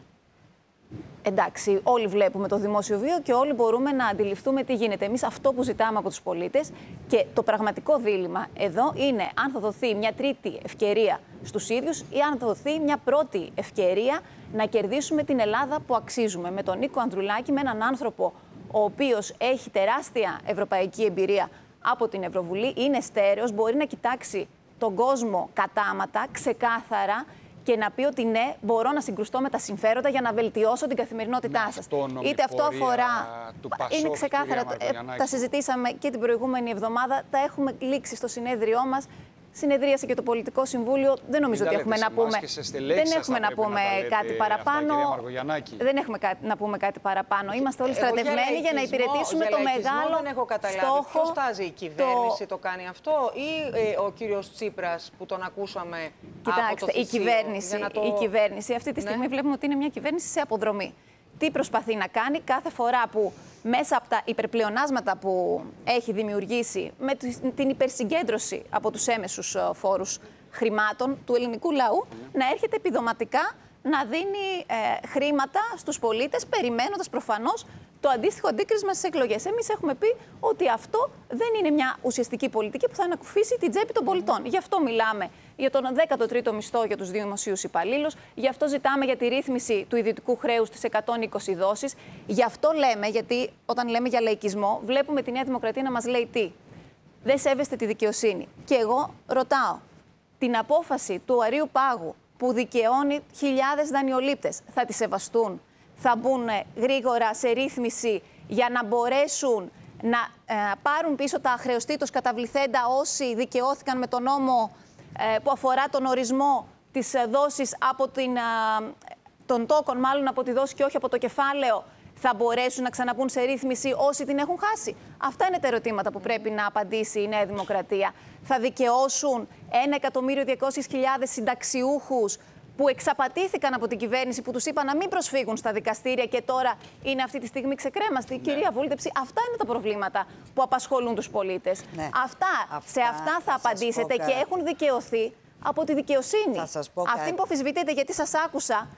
Εντάξει, όλοι βλέπουμε το δημόσιο βίο και όλοι μπορούμε να αντιληφθούμε τι γίνεται. Εμείς αυτό που ζητάμε από τους πολίτες και το πραγματικό δίλημμα εδώ είναι αν θα δοθεί μια τρίτη ευκαιρία στους ίδιους ή αν θα δοθεί μια πρώτη ευκαιρία να κερδίσουμε την Ελλάδα που αξίζουμε. Με τον Νίκο Ανδρουλάκη, με έναν άνθρωπο ο οποίος έχει τεράστια ευρωπαϊκή εμπειρία από την Ευρωβουλή, είναι στέρεος, μπορεί να κοιτάξει τον κόσμο κατάματα, ξεκάθαρα, και να πει ότι ναι, μπορώ να συγκρουστώ με τα συμφέροντα για να βελτιώσω την καθημερινότητά σας. Είτε αυτό αφορά. Πασόκ, είναι ξεκάθαρα. Ε, τα συζητήσαμε και την προηγούμενη εβδομάδα. Τα έχουμε λήξει στο συνέδριό μας. Συνεδρίασε και το Πολιτικό Συμβούλιο. Δεν νομίζω ότι έχουμε να πούμε. Δεν έχουμε να πούμε κάτι παραπάνω. Δεν έχουμε να πούμε κάτι παραπάνω. Είμαστε όλοι στρατευμένοι για να υπηρετήσουμε το μεγάλο δεν έχω καταλάβει. στόχο. Ποιος τάζει, η κυβέρνηση το... το κάνει αυτό ή ε, ο κύριος Τσίπρας που τον ακούσαμε? Κοιτάξτε, από το η, κυβέρνηση, το... η κυβέρνηση αυτή τη στιγμή ναι. βλέπουμε ότι είναι μια κυβέρνηση σε αποδρομή. Τι προσπαθεί να κάνει κάθε φορά που μέσα από τα υπερπλεονάσματα που έχει δημιουργήσει με την υπερσυγκέντρωση από τους έμεσους φόρους χρημάτων του ελληνικού λαού, mm. να έρχεται επιδοματικά να δίνει ε, χρήματα στους πολίτες, περιμένοντας προφανώς το αντίστοιχο αντίκρισμα στις εκλογές. Εμείς έχουμε πει ότι αυτό δεν είναι μια ουσιαστική πολιτική που θα ανακουφίσει την τσέπη των πολιτών. Γι' αυτό μιλάμε για τον δέκατο τρίτο μισθό για τους δημοσίους υπαλλήλους, γι' αυτό ζητάμε για τη ρύθμιση του ιδιωτικού χρέους στις εκατόν είκοσι δόσεις. Γι' αυτό λέμε, γιατί όταν λέμε για λαϊκισμό, βλέπουμε τη Νέα Δημοκρατία να μας λέει τι. Δεν σέβεστε τη δικαιοσύνη. Και εγώ ρωτάω, την απόφαση του Αρείου Πάγου που δικαιώνει χιλιάδες δανειολήπτες, θα τη σεβαστούν? Θα μπουν γρήγορα σε ρύθμιση για να μπορέσουν να ε, πάρουν πίσω τα αχρεωστήτως καταβληθέντα όσοι δικαιώθηκαν με τον νόμο ε, που αφορά τον ορισμό της ε, δόσης από την, ε, τον τόκον, μάλλον από τη δόση και όχι από το κεφάλαιο? Θα μπορέσουν να ξαναμπούν σε ρύθμιση όσοι την έχουν χάσει? Αυτά είναι τα ερωτήματα που πρέπει να απαντήσει η Νέα Δημοκρατία. Θα δικαιώσουν ένα εκατομμύριο διακόσιες χιλιάδες συνταξιούχους που εξαπατήθηκαν από την κυβέρνηση, που τους είπαν να μην προσφύγουν στα δικαστήρια και τώρα είναι αυτή τη στιγμή ξεκρέμαστοι? Ναι. Κυρία Βούλτεψη, αυτά είναι τα προβλήματα που απασχολούν τους πολίτες. Ναι. Αυτά, αυτά, σε αυτά θα, θα απαντήσετε και έχουν δικαιωθεί από τη δικαιοσύνη. Αυτή που αμφισβητείτε, γιατί σας άκουσα,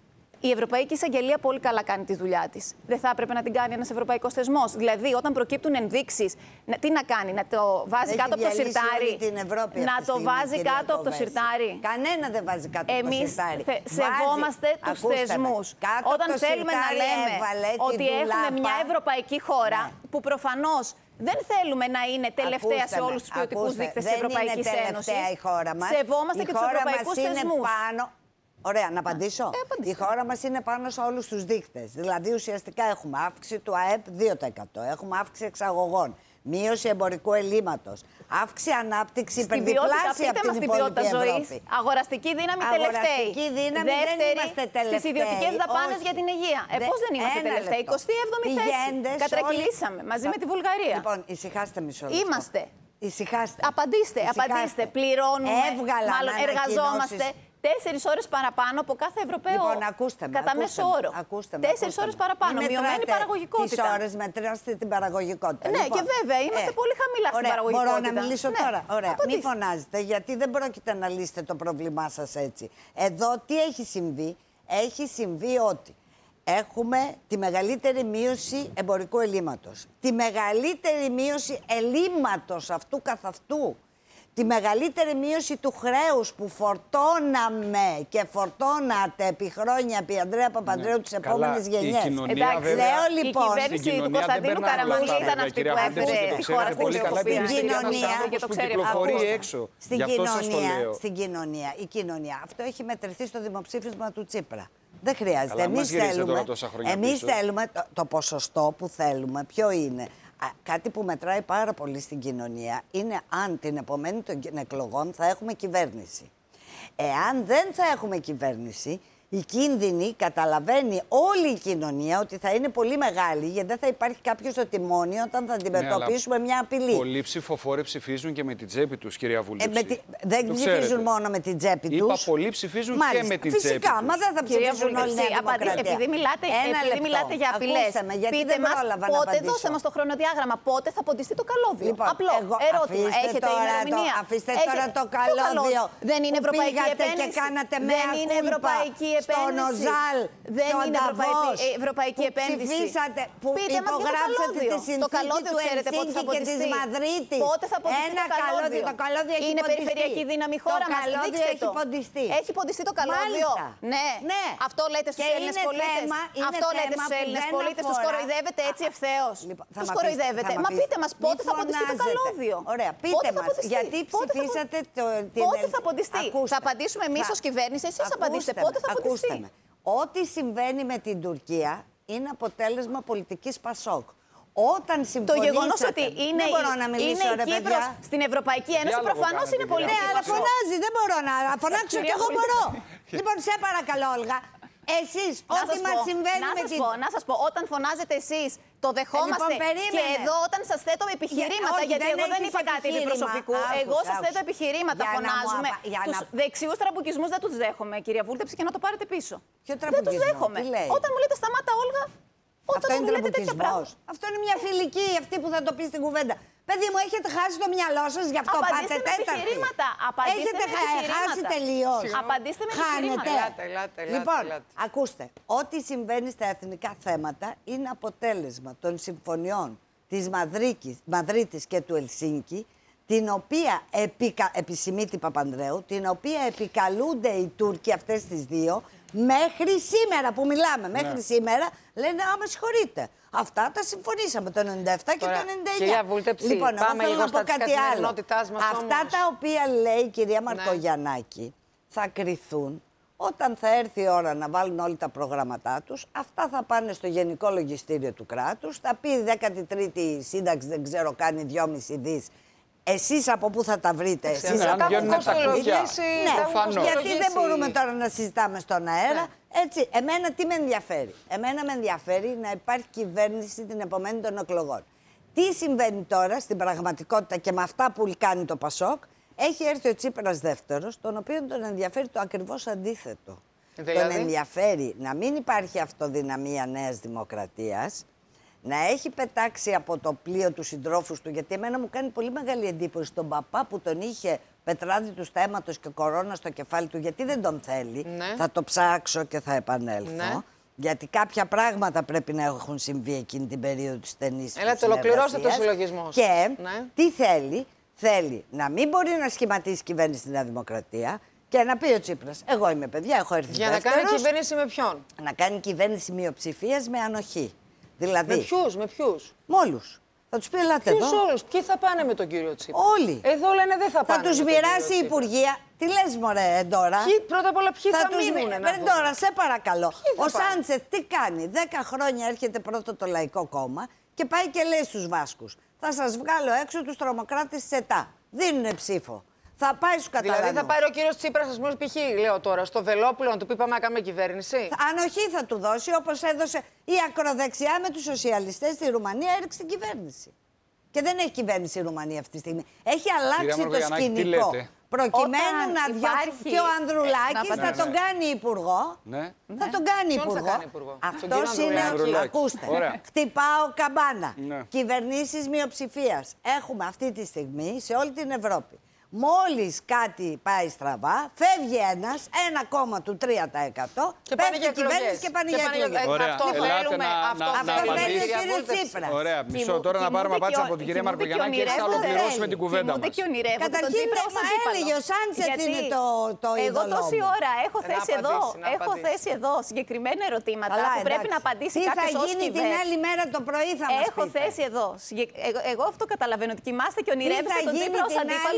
η Ευρωπαϊκή Εισαγγελία πολύ καλά κάνει τη δουλειά της. Δεν θα έπρεπε να την κάνει ένας ευρωπαϊκός θεσμός? Δηλαδή, όταν προκύπτουν ενδείξεις, τι να κάνει, να το βάζει Έχει κάτω από το σιρτάρι? Την Ευρώπη να το στιγμή, βάζει κάτω από το σιρτάρι. Κανένα δεν βάζει κάτω από το σιρτάρι. Εμείς σεβόμαστε τους θεσμούς. Όταν θέλουμε να λέμε ότι έχουμε μια ευρωπαϊκή χώρα, ναι. που προφανώς δεν θέλουμε να είναι τελευταία σε όλους τους ποιοτικούς δείκτες της Ευρωπαϊκής Ένωσης. Σεβόμαστε και τους ευρωπαϊκούς θεσμούς. Ωραία, να απαντήσω. Ε, η χώρα μας είναι πάνω σε όλους τους δείκτες. Δηλαδή, ουσιαστικά έχουμε αύξηση του ΑΕΠ δύο τοις εκατό, έχουμε αύξηση εξαγωγών, μείωση εμπορικού ελλείμματος, αύξηση ανάπτυξη υπερδιπλάσια από την υπόλοιπη Ευρώπη. Αγοραστική δύναμη τελευταία. Αγοραστική δύναμη δεν είμαστε τελευταίοι. Στις ιδιωτικές δαπάνες για την υγεία. Ε, πώς δεν είμαστε τελευταίοι? εικοστή έβδομη θέση. Κατρακυλήσαμε όλοι... μαζί με τη Βουλγαρία. Λοιπόν, ησυχάστε μισό λεπτό. Είμαστε. Ησυχάστε. Απαντήστε, Ησυχάστε. απαντήστε. Πληρώνουμε, Έβγαλα μάλλον εργαζόμαστε. Τέσσερις ώρες παραπάνω από κάθε Ευρωπαίο. Λοιπόν, ακούστε με. Κατά μέσο όρο. Τέσσερις ώρες παραπάνω. Μειωμένη παραγωγικότητα. Τις ώρες μετράστε την παραγωγικότητα. Ναι, λοιπόν, και βέβαια είμαστε ε, πολύ χαμηλά στην ωραία, παραγωγικότητα. Μπορώ να μιλήσω ναι. τώρα. Ωραία. Μην φωνάζετε, γιατί δεν πρόκειται να λύσετε το πρόβλημά σας έτσι. Εδώ τι έχει συμβεί? Έχει συμβεί ότι έχουμε τη μεγαλύτερη μείωση εμπορικού ελλείμματος. Τη μεγαλύτερη μείωση ελλείμματος αυτού καθ' αυτού. Τη μεγαλύτερη μείωση του χρέους που φορτώναμε και φορτώνατε επί χρόνια επί Ανδρέα Παπανδρέου ναι, τις επόμενες γενιές. Εντάξει, λέω λοιπόν, η κυβέρνηση του Κωνσταντίνου Καραμανλή ήταν αυτή που έφερε τη χώρα στην κοινωνία. Στην κοινωνία, στην κοινωνία, στην κοινωνία, η κοινωνία. Αυτό έχει μετρηθεί στο δημοψήφισμα του Τσίπρα. Δεν χρειάζεται. Εμείς θέλουμε, εμείς θέλουμε το, το ποσοστό που θέλουμε. Ποιο είναι? Κάτι που μετράει πάρα πολύ στην κοινωνία είναι αν την επομένη των εκλογών θα έχουμε κυβέρνηση. Εάν δεν θα έχουμε κυβέρνηση, οι κίνδυνοι καταλαβαίνει όλη η κοινωνία ότι θα είναι πολύ μεγάλη, γιατί δεν θα υπάρχει κάποιο στο τιμόνι όταν θα αντιμετωπίσουμε ναι, μια απειλή. Πολλοί ψηφοφόροι ψηφίζουν και με την τσέπη τους, κυρία Βούλτεψη. Ε, τη... Δεν το ψηφίζουν ξέρετε. μόνο με την τσέπη τους. Είπα πολλοί ψηφίζουν Μάλιστα, και με την φυσικά, τσέπη τους. Φυσικά, μα δεν θα ψηφίσουν όλοι οι Δημοκρατία. Επειδή μιλάτε, επειδή μιλάτε για απειλές, πείτε μας πότε, δώστε μας το χρονοδιάγραμμα, πότε θα ποντιστεί το καλώδιο. Λοιπόν, απλό εγώ, ερώτημα. Έχετε ημερομηνία. Αφήστε τώρα το καλώδιο. Δεν είναι ευρωπαϊκή επένδυση. Και κάνατε δεν είναι ευρωπαϊκή επένδυση. Δεν είναι ευρωπαϊκή επένδυση. Ψηφίσατε, που πείτε μας για το καλώδιο. Το καλώδιο ξέρετε πότε θα ποντιστεί. Πότε θα ποντιστεί Ένα το καλώδιο. Το καλώδιο έχει είναι ποντιστεί. περιφερειακή δύναμη χώρα μας. Δείξτε έχει ποντιστεί. Έχει ποντιστεί το καλώδιο. Ναι. ναι. Αυτό λέτε στους Έλληνες πολίτες. Αυτό λέτε στους Έλληνες πολίτες. Τους κοροϊδεύετε έτσι ευθέως. Τους κοροϊδεύετε. Μα πείτε μας πότε θα ποντιστεί το καλώδιο. Ωραία, πείτε μας. Γιατί ψηφίσατε το. Πότε θα ποντιστεί. Θα απαντήσουμε εμείς ως κυβέρνηση. Εσείς απαντήστε. Πότε θα ποντιστεί. Ό,τι συμβαίνει με την Τουρκία είναι αποτέλεσμα πολιτικής Πασόκ. Όταν συμφωνήσατε... Το γεγονός ότι είναι, δεν μπορώ να μιλήσω, είναι ρε, η Κύπρος στην Ευρωπαϊκή Ένωση προφανώς είναι πολιτική. Ναι, αλλά φωνάζει, δεν μπορώ να φωνάξω κι εγώ μπορώ. Λοιπόν, σε παρακαλώ, Όλγα. Εσείς, ό,τι μας συμβαίνει να με σας την... πω, να σας πω, όταν φωνάζετε εσείς, το δεχόμαστε. Λοιπόν, και εδώ όταν σας θέτω επιχειρήματα, Για, όχι, γιατί δεν εγώ δεν είπα κάτι επιχείρημα. προσωπικού, Άκουσα, εγώ σας θέτω άκουσα. επιχειρήματα, Για φωνάζουμε. να μου, τους να... δεξιούς τραμπουκισμούς δεν τους δέχομαι, κυρία Βούλτεψη, και να το πάρετε πίσω. Ποιο δεν τους δέχομαι. Όταν μου λέτε σταμάτα, Όλγα, όταν αυτό μου είναι λέτε τέτοια πράγματα. Αυτό είναι μια φιλική, αυτή που θα το πει στην κουβέντα. Παιδί μου, έχετε χάσει το μυαλό σας, γι' αυτό απαντήστε πάτε τέταρτη. Επιχειρήματα. Απαντήστε έχετε με επιχειρήματα. χάσει τελείως. Απαντήστε με Χάνετε. Ελάτε, ελάτε, ελάτε, λοιπόν, ελάτε. ακούστε, ό,τι συμβαίνει στα εθνικά θέματα είναι αποτέλεσμα των συμφωνιών της Μαδρίκης, Μαδρίτης και του Ελσίνκη, την οποία επικα... επισημεί την Παπανδρέου, την οποία επικαλούνται οι Τούρκοι αυτές τις δύο, μέχρι σήμερα που μιλάμε, μέχρι ναι. σήμερα, λένε άμα συγχωρείτε. Αυτά τα συμφωνήσαμε το ενενήντα επτά και το ενενήντα εννιά. Κυρία Βούλτεψη, λοιπόν, πάμε εγώ θέλω λίγο να πω κάτι άλλο. Αυτά όμως. τα οποία λέει η κυρία Μαρκογιαννάκη ναι. θα κριθούν όταν θα έρθει η ώρα να βάλουν όλοι τα προγραμματά τους. Αυτά θα πάνε στο Γενικό Λογιστήριο του κράτους. Θα πει η δέκατη τρίτη σύνταξη, δεν ξέρω, κάνει δυόμισι δις. Εσείς από πού θα τα βρείτε, εσείς ναι, από πού θα τα βρείτε. Ναι, γιατί δεν μπορούμε τώρα να συζητάμε στον αέρα. Ναι. Έτσι, εμένα τι με ενδιαφέρει. Εμένα με ενδιαφέρει να υπάρχει κυβέρνηση την επομένη των εκλογών. Τι συμβαίνει τώρα στην πραγματικότητα και με αυτά που κάνει το Πασόκ, έχει έρθει ο Τσίπρας δεύτερος, τον οποίο τον ενδιαφέρει το ακριβώς αντίθετο. Δηλαδή? Τον ενδιαφέρει να μην υπάρχει αυτοδυναμία Νέας Δημοκρατίας, να έχει πετάξει από το πλοίο του συντρόφους του, γιατί εμένα μου κάνει πολύ μεγάλη εντύπωση τον παπά που τον είχε πετράδι του στέματος και κορώνα στο κεφάλι του, γιατί δεν τον θέλει. Ναι. Θα το ψάξω και θα επανέλθω. Ναι. Γιατί κάποια πράγματα πρέπει να έχουν συμβεί εκείνη την περίοδο της στενής συνεργασίας. Έλα, το ολοκληρώστε το συλλογισμό. Και ναι. τι θέλει, θέλει να μην μπορεί να σχηματίσει κυβέρνηση στη Νέα Δημοκρατία και να πει ο Τσίπρας, εγώ είμαι παιδιά, έχω έρθει Για δεύτερος, να κάνει κυβέρνηση με ποιον? Να κάνει κυβέρνηση μειοψηφίας με ανοχή. Δηλαδή, με ποιους, με ποιους? Με όλους. Θα τους πει ελάτε ποιους εδώ. όλους, ποιοι θα πάνε με τον κύριο Τσίπρα? Όλοι. Εδώ λένε δεν θα πάνε. Θα τους μοιράσει η Υπουργεία. Τι λες μωρέ τώρα. Ποιοι, πρώτα απ' όλα ποιοι θα, θα μείνουν. Τώρα, σε παρακαλώ. Ο Σάντσεθ τι κάνει. Δέκα χρόνια έρχεται πρώτο το Λαϊκό Κόμμα και πάει και λέει στους Βάσκους. Θα σας βγάλω έξω τους τρομοκράτες της ΕΤΑ. Δίνουνε ψήφο. Θα πάει στους Καταλανούς. Δηλαδή θα πάρει ο κύριος Τσίπρας, ας πούμε, π.χ. λέω τώρα, στο Βελόπουλο να του πει πάμε να κάνουμε κυβέρνηση. Ανοχή θα του δώσει, όπως έδωσε η ακροδεξιά με τους σοσιαλιστές στη Ρουμανία, έριξε την κυβέρνηση. Και δεν έχει κυβέρνηση η Ρουμανία αυτή τη στιγμή. Έχει αλλάξει το σκηνικό. Προκειμένου να διώξει και ο Ανδρουλάκης θα ναι, τον ναι. κάνει υπουργό. Ναι. Θα τον κάνει Ποιον υπουργό. Θα κάνει υπουργό. Αυτός είναι ο. Ακούστε. Ωραία. Χτυπάω καμπάνα. Ναι. Κυβερνήσεις μειοψηφίας. Έχουμε αυτή τη στιγμή σε όλη την Ευρώπη. Μόλις κάτι πάει στραβά, φεύγει ένας, ένα κόμμα του τρία τοις εκατό και πάνε για κυβέρνηση και πάνε για εκλογές. Αυτό θέλουμε, αυτό θέλει ο κύριος Τσίπρας. Ωραία, μισό τώρα να πάρουμε απάντηση από την κυρία Μαρκογιαννάκη και έτσι θα ολοκληρώσουμε την κουβέντα μας. Καταρχήν, μα έλεγε ο Σάντσεθ είναι το είδωλό. Εγώ τόση ώρα έχω θέσει εδώ, έχω θέσει εδώ συγκεκριμένα ερωτήματα που πρέπει να απαντήσει κάποιος ως κυβέρνηση. Τι θα γίνει την άλλη μέρα το πρωί θα μας πείτε. Έχω θέσει εδώ. Εγώ αυτό καταλαβαίνω ότι κοιμάστε και ονειρεύεστε τον Τσίπρα ως αντίπαλο γιατί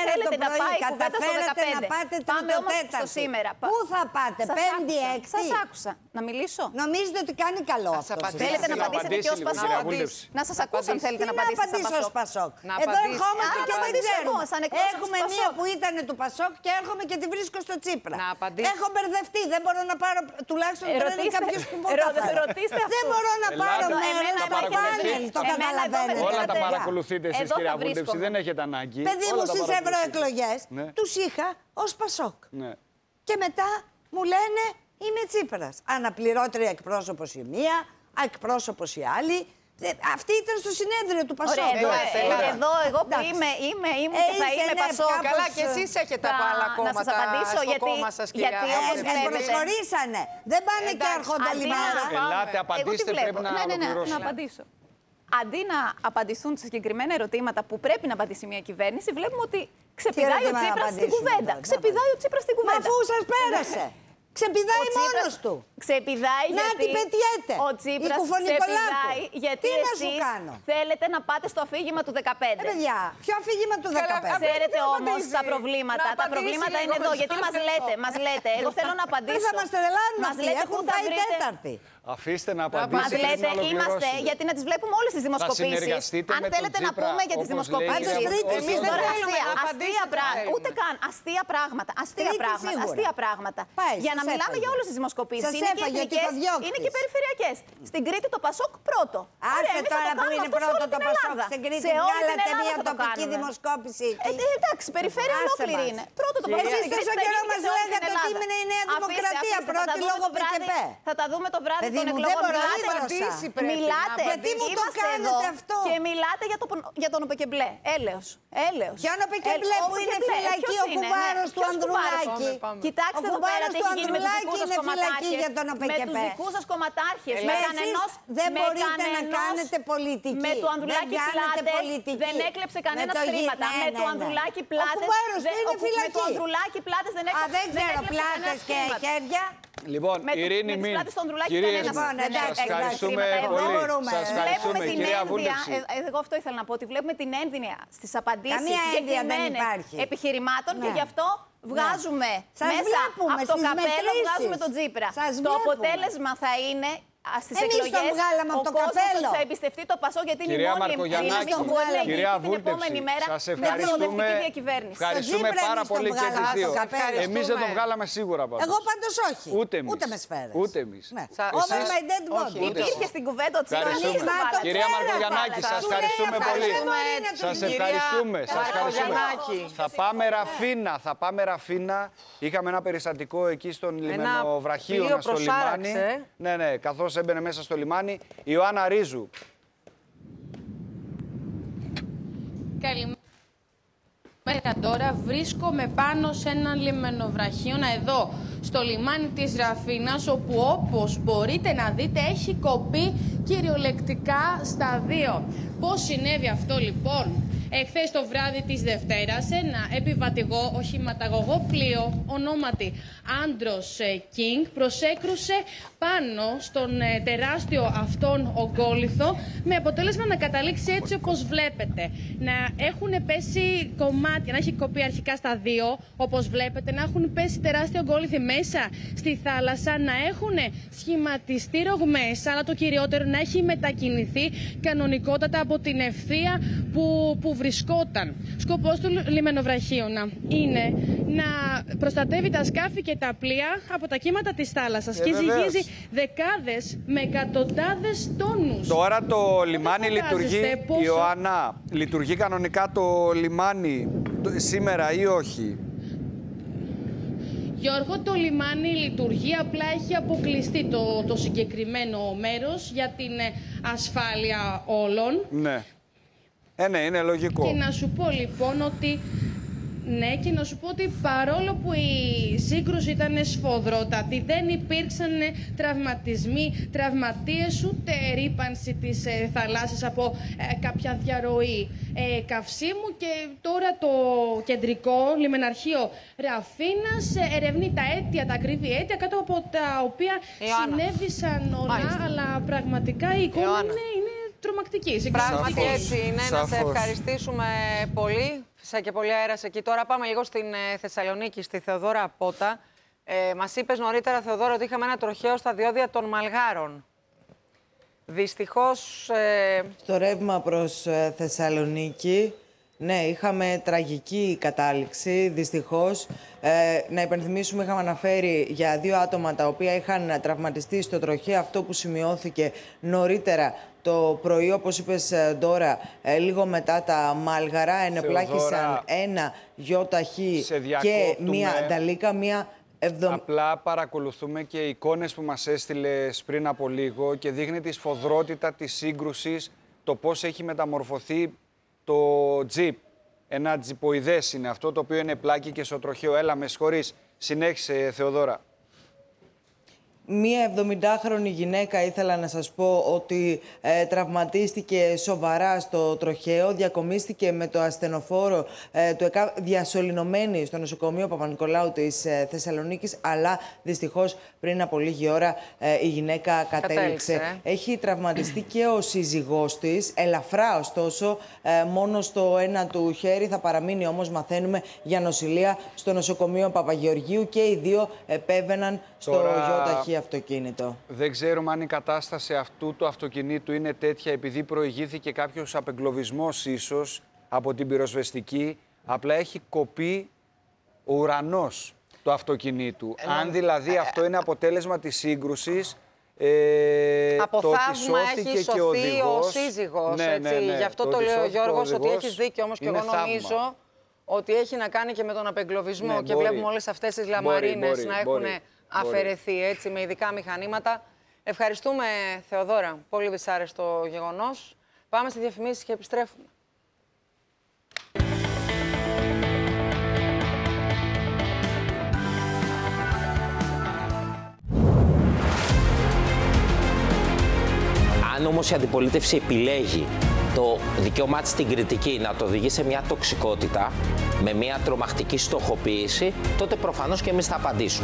θέλετε το να πρωί, πάει η κουβέντα στο καταφέρατε δεκαπέντε. να πάτε Πάμε όμως τρίτο στο σήμερα. Πού θα πάτε, Σας πέμπτη, άκουσα. έκτη. Σας άκουσα. Να μιλήσω. Νομίζετε ότι κάνει καλό Ας αυτό. απαντήσει. Θέλετε να Να απαντήσετε και ως απαντήσει λίγο, Πασόκ. κυρία Βούλευση. Να σας ακούσω αν θέλετε Τι να να απαντήσετε απαντήσω ως σαν Πασόκ. Πασόκ. Να Εδώ απαντήσει. ερχόμαστε Να και δεν απαντήσω εγώ, ξέρουμε. σαν εκπρόσωπος Έχουμε του μία Πασόκ. που ήταν του Πασόκ και έρχομαι και τη βρίσκω στο Τσίπρα. Να απαντήσει. Έχω μπερδευτεί. Δεν μπορώ να πάρω. Τουλάχιστον Ε, δεν είναι ρωτήστε- κάποιο που ε, μπορεί να ρωτήστε αυτό. Δεν μπορώ να Ελάτε. πάρω Εμένα μέρο τα στο παρακολουθείτε. πάνελ. Το Εμένα εδώ καταλαβαίνετε. με Όλα τα παιδιά. παρακολουθείτε εσείς, Εδώ κυρία θα Βούλευση, βρίσκομαι. δεν έχετε ανάγκη. Παιδί Όλα μου τα στις παρακολουθείτε. ευρωεκλογές Ναι. τους είχα ως Πασόκ. Ναι. Και μετά μου λένε είμαι Τσίπρας. Αναπληρώτρια εκπρόσωπος η μία, εκπρόσωπος η άλλη. Ε, Αυτή ήταν στο συνέδριο του Πασόκ. Ωραία, εδώ, Έλατε, ε, έλατε. εδώ εγώ που Εντάξει. είμαι, είμαι, είμαι Ε, και θα είσαι, είμαι ναι, Πασόκ. κάπως, Καλά, και εσείς έχετε θα- από άλλα να κόμματα σας απαντήσω, στο γιατί- κόμμα σας, κυρία γιατί Ε, όπως ε, βλέπετε- προσχωρήσανε. Δεν πάνε και Εντάξει, έρχονται αντί άλλη να- μέρα. Ελάτε, Εγώ τι απαντήστε, βλέπω. πρέπει να ναι, ναι, ναι, να ολοκληρώσουμε. απαντήσω. Αντί να απαντηθούν σε συγκεκριμένα ερωτήματα που πρέπει να απαντήσει μια κυβέρνηση, βλέπουμε ότι ξεπηδάει ο ερώτημα να Τσίπρας στην απαντήσουμε κουβέντα. τώρα, Ξεπηδάει ο Τσίπρας στην Μα κουβέντα. αφού σας πέρασε. Ξεπηδάει Ο Τσίπρας μόνος του. Ξεπηδάει Να γιατί την πετιέται. ο Τσίπρας Η Κουφονικολάκου. ξεπηδάει γιατί Τι να σου εσείς κάνω. θέλετε να πάτε στο αφήγημα του Ε, δεκαπέντε. παιδιά, ποιο αφήγημα του Καλά, δεκαπέντε. απ' Ξέρετε να όμως απαντήσει. τα προβλήματα. Να Τα απαντήσει προβλήματα λίγο, είναι εδώ. σας Γιατί μας παρακαλώ. λέτε, μας λέτε. Εγώ θέλω να απαντήσω. Δεν θα μας τρελάνουν Μας αυτοί. λέτε Έχουν πού θα πάει βρείτε. τέταρτη. Αφήστε να Μας απαντήσετε. πρέπει λέτε, να είμαστε, ολοκληρώσετε. γιατί να τις βλέπουμε όλες τις δημοσκοπήσεις. συνεργαστείτε Αν με τον θέλετε να Τσίπρα, πούμε για τις όπως δημοσκοπήσεις. λέει η κυρία Βούλευση, Εμείς δεν τώρα θέλουμε αστεία, να αστεία απαντήσετε, πράγματα. θέλουμε. Ούτε καν. Αστεία πράγματα. Αστεία Τρίτη πράγματα. σίγουρα. Αστεία πράγματα. Πάει, Για να σας μιλάμε έφαγε. για όλες τις δημοσκοπήσεις. Σας Είναι και έφαγε ο εθνικές, τυχοδιώκτης. είναι και περιφερειακές. Στην Κρήτη το Πασόκ πρώτο. Ωραία, Άσε εμείς θα τώρα το που κάνουμε είναι αυτό σε πρώτο όλη το την Πασόκ Ελλάδα. στην Κρήτη. Σε όλη την Βγάλατε Ελλάδα μια θα το τοπική κάνουμε. δημοσκόπηση Ε, εκεί. ε, εντάξει, περιφέρεια Άσε ολόκληρη μας. είναι. Πρώτο το Εσείς Πασόκ. στην τόσο Κρήτη θα καιρό γίνει μας σε όλη την λέγατε ότι Ελλάδα. ήμουν η Νέα Αφήστε, Δημοκρατία, αφήστε, θα πρώτη τα δούμε λόγω το βράδυ- ΠΚΠ. Θα τα δούμε το βράδυ Παιδί των μου, δεν εκλογών. μπορώ, Μιλάτε, ήδρωσα. πρέπει να μιλάτε, Γιατί μου το είμαστε κάνετε εδώ αυτό? Και μιλάτε για, το, για τον ΟΠΕΚΕΜΠΛΕ. Έλεος. Έλεος. Ποιον ΟΠΕΚΕΜΠΛΕ Ε, που είναι ΟΠΕΚΕΜΠΛΕ, φυλακή, ποιος ο είναι, κουμπάρος ναι, του ποιος Ανδρουλάκη. Πάμε, πάμε. Κοιτάξτε Ο εδώ πέρα κουμπάρος τι του έχει γίνει με τους Ανδρουλάκη δικούς σας είναι φυλακή κομματάρχες. για τον Με ΟΠΕΚΕΠΕ. τους δικούς σας κομματάρχες. Ε, Με εσείς κανενός, δεν με μπορείτε να κανενός- κάνετε πολιτική. Με του Δεν Ανδρουλάκη κάνετε πλάτες πολιτική. δεν έκλεψε Με κανένα το γη- χρήματα. ναι, Με ναι, του ναι. Ανδρουλάκη Ο πλάτες. κουμπάρος δεν- του είναι ο- Με του φυλακή. Ανδρουλάκη πλάτες δεν Α, έκλεψε δεν ξέρω, έκλεψε πλάτες κανένας και χρήματα. χέρια. Λοιπόν, Με το- Ειρήνη με τις Μην, πλάτες του Ανδρουλάκη κυρίες, κανένας Λοιπόν, σας εντάξει, ευχαριστούμε εντάξει, πολύ. δεν μπορούμε. Σας ευχαριστούμε, Βλέπουμε την κυρία ένδυα, Βούλευση. ε, ε, εγώ αυτό ήθελα να πω, ότι βλέπουμε την ένδυα στις απαντήσεις Καμία ένδυα δεν συγκεκριμένες υπάρχει. επιχειρημάτων Ναι. και γι' αυτό βγάζουμε Σας μέσα βλέπουμε από το στις καπέλο, μετρήσεις. βγάζουμε τον Τσίπρα. Σας Το βλέπουμε. αποτέλεσμα θα είναι στις Εμείς τον εκλογές βγάλαμε από ο το κόσμος καπέλο. θα εμπιστευτεί το Πασό γιατί είναι η Κυρία μόνη Μαρκογιαννάκη, που ελέγχει κυρία την επόμενη Βούλτευση, μέρα σας με ευχαριστούμε, προοδευτική διακυβέρνηση. ευχαριστούμε Τσίπρα πάρα εμείς τον πολύ και βγάλαμε τις από δύο. το καπέλο. Εμείς δεν τον βγάλαμε σίγουρα πάντως. Εγώ πάντως όχι. Ούτε εμείς. Ούτε με σφαίρες. Ούτε εμείς. Ναι. Σα- Over εσείς- my dead όχι, body. ούτε Υπήρχε στην κουβέντα ο Τσίπρας. Ευχαριστούμε. Μα το Κυρία φέρα Μαρκογιαννάκη, πάλι. σας Σου ευχαριστούμε λέει, πολύ. ευχαριστούμε, είναι Σας του- ευχαριστούμε. Σας ευχαριστούμε. Μαρκογιαννάκη. Θα πάμε Ραφίνα, θα πάμε Ραφίνα. Είχαμε ένα περιστατικό εκεί στον Λιμενοβραχίωνα πλοίο στο λιμάνι. προσάραξε. Ναι, ναι, καθώς έμπαινε μέσα στο λιμάνι. Η Ιωάννα Ρίζου. Καλημέρα τώρα. Βρίσκομαι πάνω σε ένα λιμενοβραχίωνα εδώ στο λιμάνι της Ραφίνας, όπου όπως μπορείτε να δείτε έχει κοπεί κυριολεκτικά στα δύο. Πώς συνέβη αυτό λοιπόν? Εχθές το βράδυ της Δευτέρας ένα επιβατηγό οχηματαγωγό πλοίο ονόματι Άντρος Κίνγκ προσέκρουσε πάνω στον ε, τεράστιο αυτόν ογκόλιθο, με αποτέλεσμα να καταλήξει έτσι όπως βλέπετε. Να έχουν πέσει κομμάτια, να έχει κοπεί αρχικά στα δύο όπως βλέπετε, να έχουν πέσει τεράστια ογκόλιθοι μέσα στη θάλασσα, να έχουν σχηματιστεί ρογμές, αλλά το κυριότερο να έχει μετακινηθεί κανονικότατα από την ευθεία που, που βρισκόταν. Σκοπός του λιμενοβραχίωνα είναι να προστατεύει τα σκάφη και τα πλοία από τα κύματα της θάλασσας Ε, και βεβαίως. ζυγίζει δεκάδες με εκατοντάδες τόνους. Τώρα το λιμάνι Δεν φαντάζεστε λειτουργεί, πόσο- Ιωάννα, λειτουργεί κανονικά το λιμάνι το- σήμερα ή όχι? Γιώργο, το λιμάνι λειτουργεί, απλά έχει αποκλειστεί το, το συγκεκριμένο μέρος για την ε, ασφάλεια όλων. Ναι. Ε, ναι, είναι λογικό. Και να σου πω λοιπόν ότι ναι, και να σου πω ότι παρόλο που η σύγκρουση ήταν σφοδρότατη, δεν υπήρξαν τραυματισμοί, τραυματίες, ούτε ρύπανση της ε, θαλάσσης από ε, κάποια διαρροή ε, καυσίμου. Και τώρα το κεντρικό λιμεναρχείο Ραφίνας ε, ερευνεί τα αίτια, τα ακριβή αίτια, κάτω από τα οποία Ιωάννα. συνέβησαν όλα, Μάλιστα. αλλά πραγματικά η εικόνα Ιωάννα. είναι, είναι τρομακτική. Πράγματι έτσι είναι. Σαφώς. Να σε ευχαριστήσουμε πολύ. Φυσικά και πολύ αέρας εκεί. Τώρα πάμε λίγο στην Θεσσαλονίκη, στη Θεοδώρα Πότα. Ε, μας είπες νωρίτερα, Θεοδώρα, ότι είχαμε ένα τροχαίο στα διόδια των Μαλγάρων. Δυστυχώς... Ε... Στο ρεύμα προς ε, Θεσσαλονίκη, ναι, είχαμε τραγική κατάληξη, δυστυχώς. Ε, να υπενθυμίσουμε, είχαμε αναφέρει για δύο άτομα τα οποία είχαν τραυματιστεί στο τροχαίο αυτό που σημειώθηκε νωρίτερα το πρωί, όπως είπες τώρα, ε, λίγο μετά τα Μάλγαρα. Ενεπλάκησαν ένα γιοταχή και μία νταλίκα, μία... Εβδομ... Απλά παρακολουθούμε και εικόνες που μας έστειλες πριν από λίγο και δείχνει τη σφοδρότητα της σύγκρουσης, το πώς έχει μεταμορφωθεί το τζιπ. Ένα τζιποειδές είναι αυτό, το οποίο είναι πλάκι και στο τροχαίο. Έλα, με συγχωρείς. Συνέχισε, Θεοδώρα. Μία εβδομηντάχρονη γυναίκα, ήθελα να σας πω, ότι ε, τραυματίστηκε σοβαρά στο τροχαίο, διακομίστηκε με το ασθενοφόρο ε, του ΕΚΑΒ, διασωληνωμένη στο νοσοκομείο Παπα-Νικολάου της ε, Θεσσαλονίκης, αλλά δυστυχώς πριν από λίγη ώρα ε, η γυναίκα κατέληξε. Ε. Έχει τραυματιστεί και ο σύζυγός της, ελαφρά ωστόσο, ε, μόνο στο ένα του χέρι. Θα παραμείνει όμως, μαθαίνουμε, για νοσηλεία στο νοσοκομείο Παπαγεωργίου και οι δύο επέβαιναν στο γιοταχή αυτοκίνητο. Δεν ξέρουμε αν η κατάσταση αυτού του αυτοκινήτου είναι τέτοια επειδή προηγήθηκε κάποιος απεγκλωβισμός ίσως από την πυροσβεστική. Απλά έχει κοπεί ο ουρανός του αυτοκινήτου. Ε, αν δηλαδή ε, αυτό είναι αποτέλεσμα της σύγκρουσης, ε, από το θαύμα ότι έχει σωθεί και ο, οδηγός, ο σύζυγος. Ναι, ναι, ναι, Γι' αυτό το, το λέει ο Γιώργος, ότι έχεις δίκιο, όμως και εγώ νομίζω θαύμα. Ότι έχει να κάνει και με τον απεγκλωβισμό. Ναι, και μπορεί. Βλέπουμε όλες αυτές τις λαμαρίνες μπορεί, να έχουν μπορεί. αφαιρεθεί έτσι, με ειδικά μηχανήματα. Ευχαριστούμε, Θεοδώρα. Πολύ δυσάρεστο γεγονός. Πάμε στις διαφημίσεις και επιστρέφουμε. Αν όμως η αντιπολίτευση επιλέγει το δικαίωμά της στην κριτική να το οδηγεί σε μια τοξικότητα, με μια τρομακτική στοχοποίηση, τότε προφανώς και εμείς θα απαντήσουμε.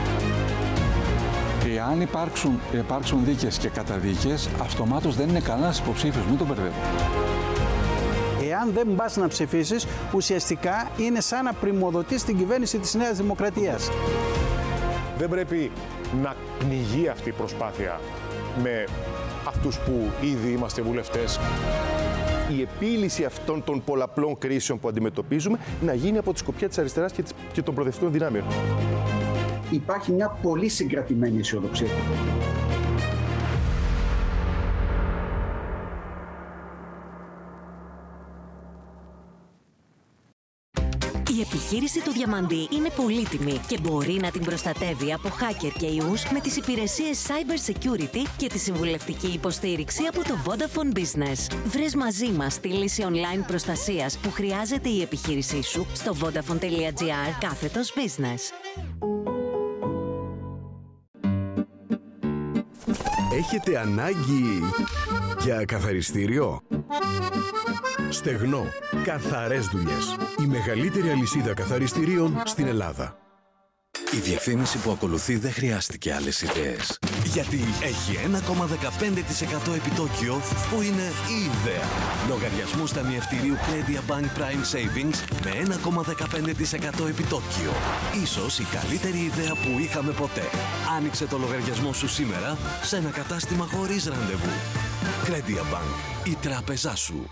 Εάν υπάρξουν, υπάρξουν δίκες και καταδίκες, αυτομάτως δεν είναι κανένας υποψήφιος, μην τον μπερδεύουμε. Εάν δεν πας να ψηφίσεις, ουσιαστικά είναι σαν να πριμοδοτείς την κυβέρνηση της Νέας Δημοκρατίας. Δεν πρέπει να πνιγεί αυτή η προσπάθεια με αυτούς που ήδη είμαστε βουλευτές. Η επίλυση αυτών των πολλαπλών κρίσεων που αντιμετωπίζουμε να γίνει από τη σκοπιά της αριστεράς και των προοδευτικών δυνάμεων. Υπάρχει μια πολύ συγκρατημένη αισιοδοξία. Η επιχείρηση του Διαμαντή είναι πολύτιμη και μπορεί να την προστατεύει από hacker και ιούς με τις υπηρεσίες Cyber Security και τη συμβουλευτική υποστήριξη από το Vodafone Business. Βρες μαζί μας τη λύση online προστασίας που χρειάζεται η επιχείρησή σου στο vodafone.gr κάθετος business. Έχετε ανάγκη για καθαριστήριο? Στεγνό. Καθαρές δουλειές. Η μεγαλύτερη αλυσίδα καθαριστηρίων στην Ελλάδα. Η διευθύνηση που ακολουθεί δεν χρειάστηκε άλλες ιδέες. Γιατί έχει ένα κόμμα δεκαπέντε τοις εκατό επιτόκιο που είναι η ιδέα. Λογαριασμούς ταμιευτηρίου Credit Bank Prime Savings με ένα κόμμα δεκαπέντε τοις εκατό επιτόκιο. Ίσως η καλύτερη ιδέα που είχαμε ποτέ. Άνοιξε το λογαριασμό σου σήμερα σε ένα κατάστημα χωρίς ραντεβού. Credit Bank. Η τράπεζά σου.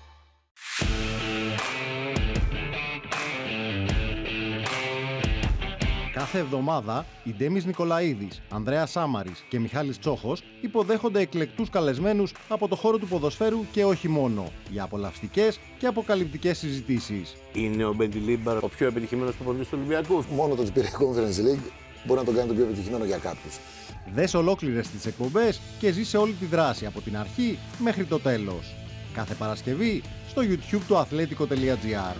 Κάθε εβδομάδα, οι Ντέμις Νικολαίδης, Ανδρέας Σάμαρης και Μιχάλης Τσόχος υποδέχονται εκλεκτούς καλεσμένους από το χώρο του ποδοσφαίρου και όχι μόνο, για απολαυστικές και αποκαλυπτικές συζητήσεις. Είναι ο Μπεντιλίμπαρ ο πιο επιτυχημένος προπονητής του Ολυμπιακού? Μόνο το ότι πήρε Conference League μπορεί να τον κάνει το πιο επιτυχημένο για κάποιους. Δες ολόκληρες τις εκπομπές και ζήσε όλη τη δράση από την αρχή μέχρι το τέλος. Κάθε Παρασκευή στο YouTube του αθλέτικο τελεία τζι άρ.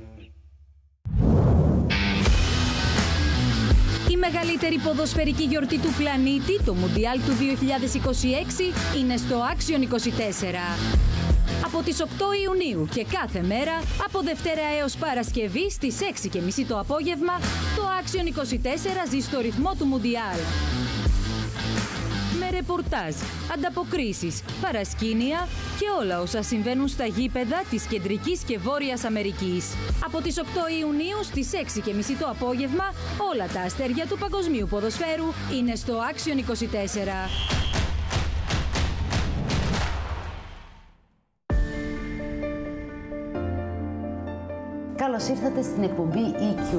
Η μεγαλύτερη ποδοσφαιρική γιορτή του πλανήτη, το Μουντιάλ του δύο χιλιάδες είκοσι έξι, είναι στο Άξιον είκοσι τέσσερα. Από τις οκτώ Ιουνίου και κάθε μέρα, από Δευτέρα έως Παρασκευή στις έξι και μισή το απόγευμα, το Άξιον είκοσι τέσσερα ζει στο ρυθμό του Μουντιάλ. Με ρεπορτάζ, ανταποκρίσεις, παρασκήνια και όλα όσα συμβαίνουν στα γήπεδα της Κεντρικής και Βόρειας Αμερικής. Από τις οκτώ Ιουνίου στις έξι και μισή το απόγευμα, όλα τα αστέρια του παγκοσμίου ποδοσφαίρου είναι στο Action είκοσι τέσσερα. Καλώς ήρθατε στην εκπομπή ι κιου.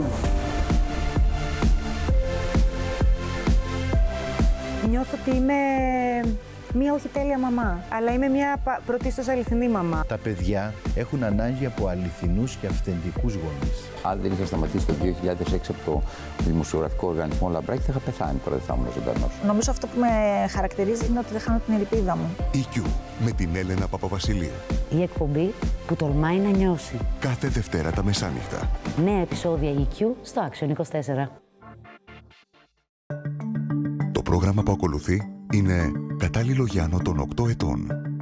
Νιώθω ότι είμαι μία όχι τέλεια μαμά, αλλά είμαι μία πρωτίστως αληθινή μαμά. Τα παιδιά έχουν ανάγκη από αληθινούς και αυθεντικούς γονείς. Αν δεν είχα σταματήσει το δύο χιλιάδες έξι από το δημοσιογραφικό οργανισμό Λαμπράκη, θα είχα πεθάνει τώρα, δεν θα ήμουν ζωντανός. Νομίζω αυτό που με χαρακτηρίζει είναι ότι δεν χάνω την ελπίδα μου. ι κιου με την Έλενα Παπαβασιλείου. Η εκπομπή που τολμάει να νιώσει. Κάθε Δευτέρα τα μεσάνυχτα. Νέα επεισόδια ι κιου στο Action είκοσι τέσσερα. Το πρόγραμμα που ακολουθεί είναι κατάλληλο για άνω των οκτώ ετών.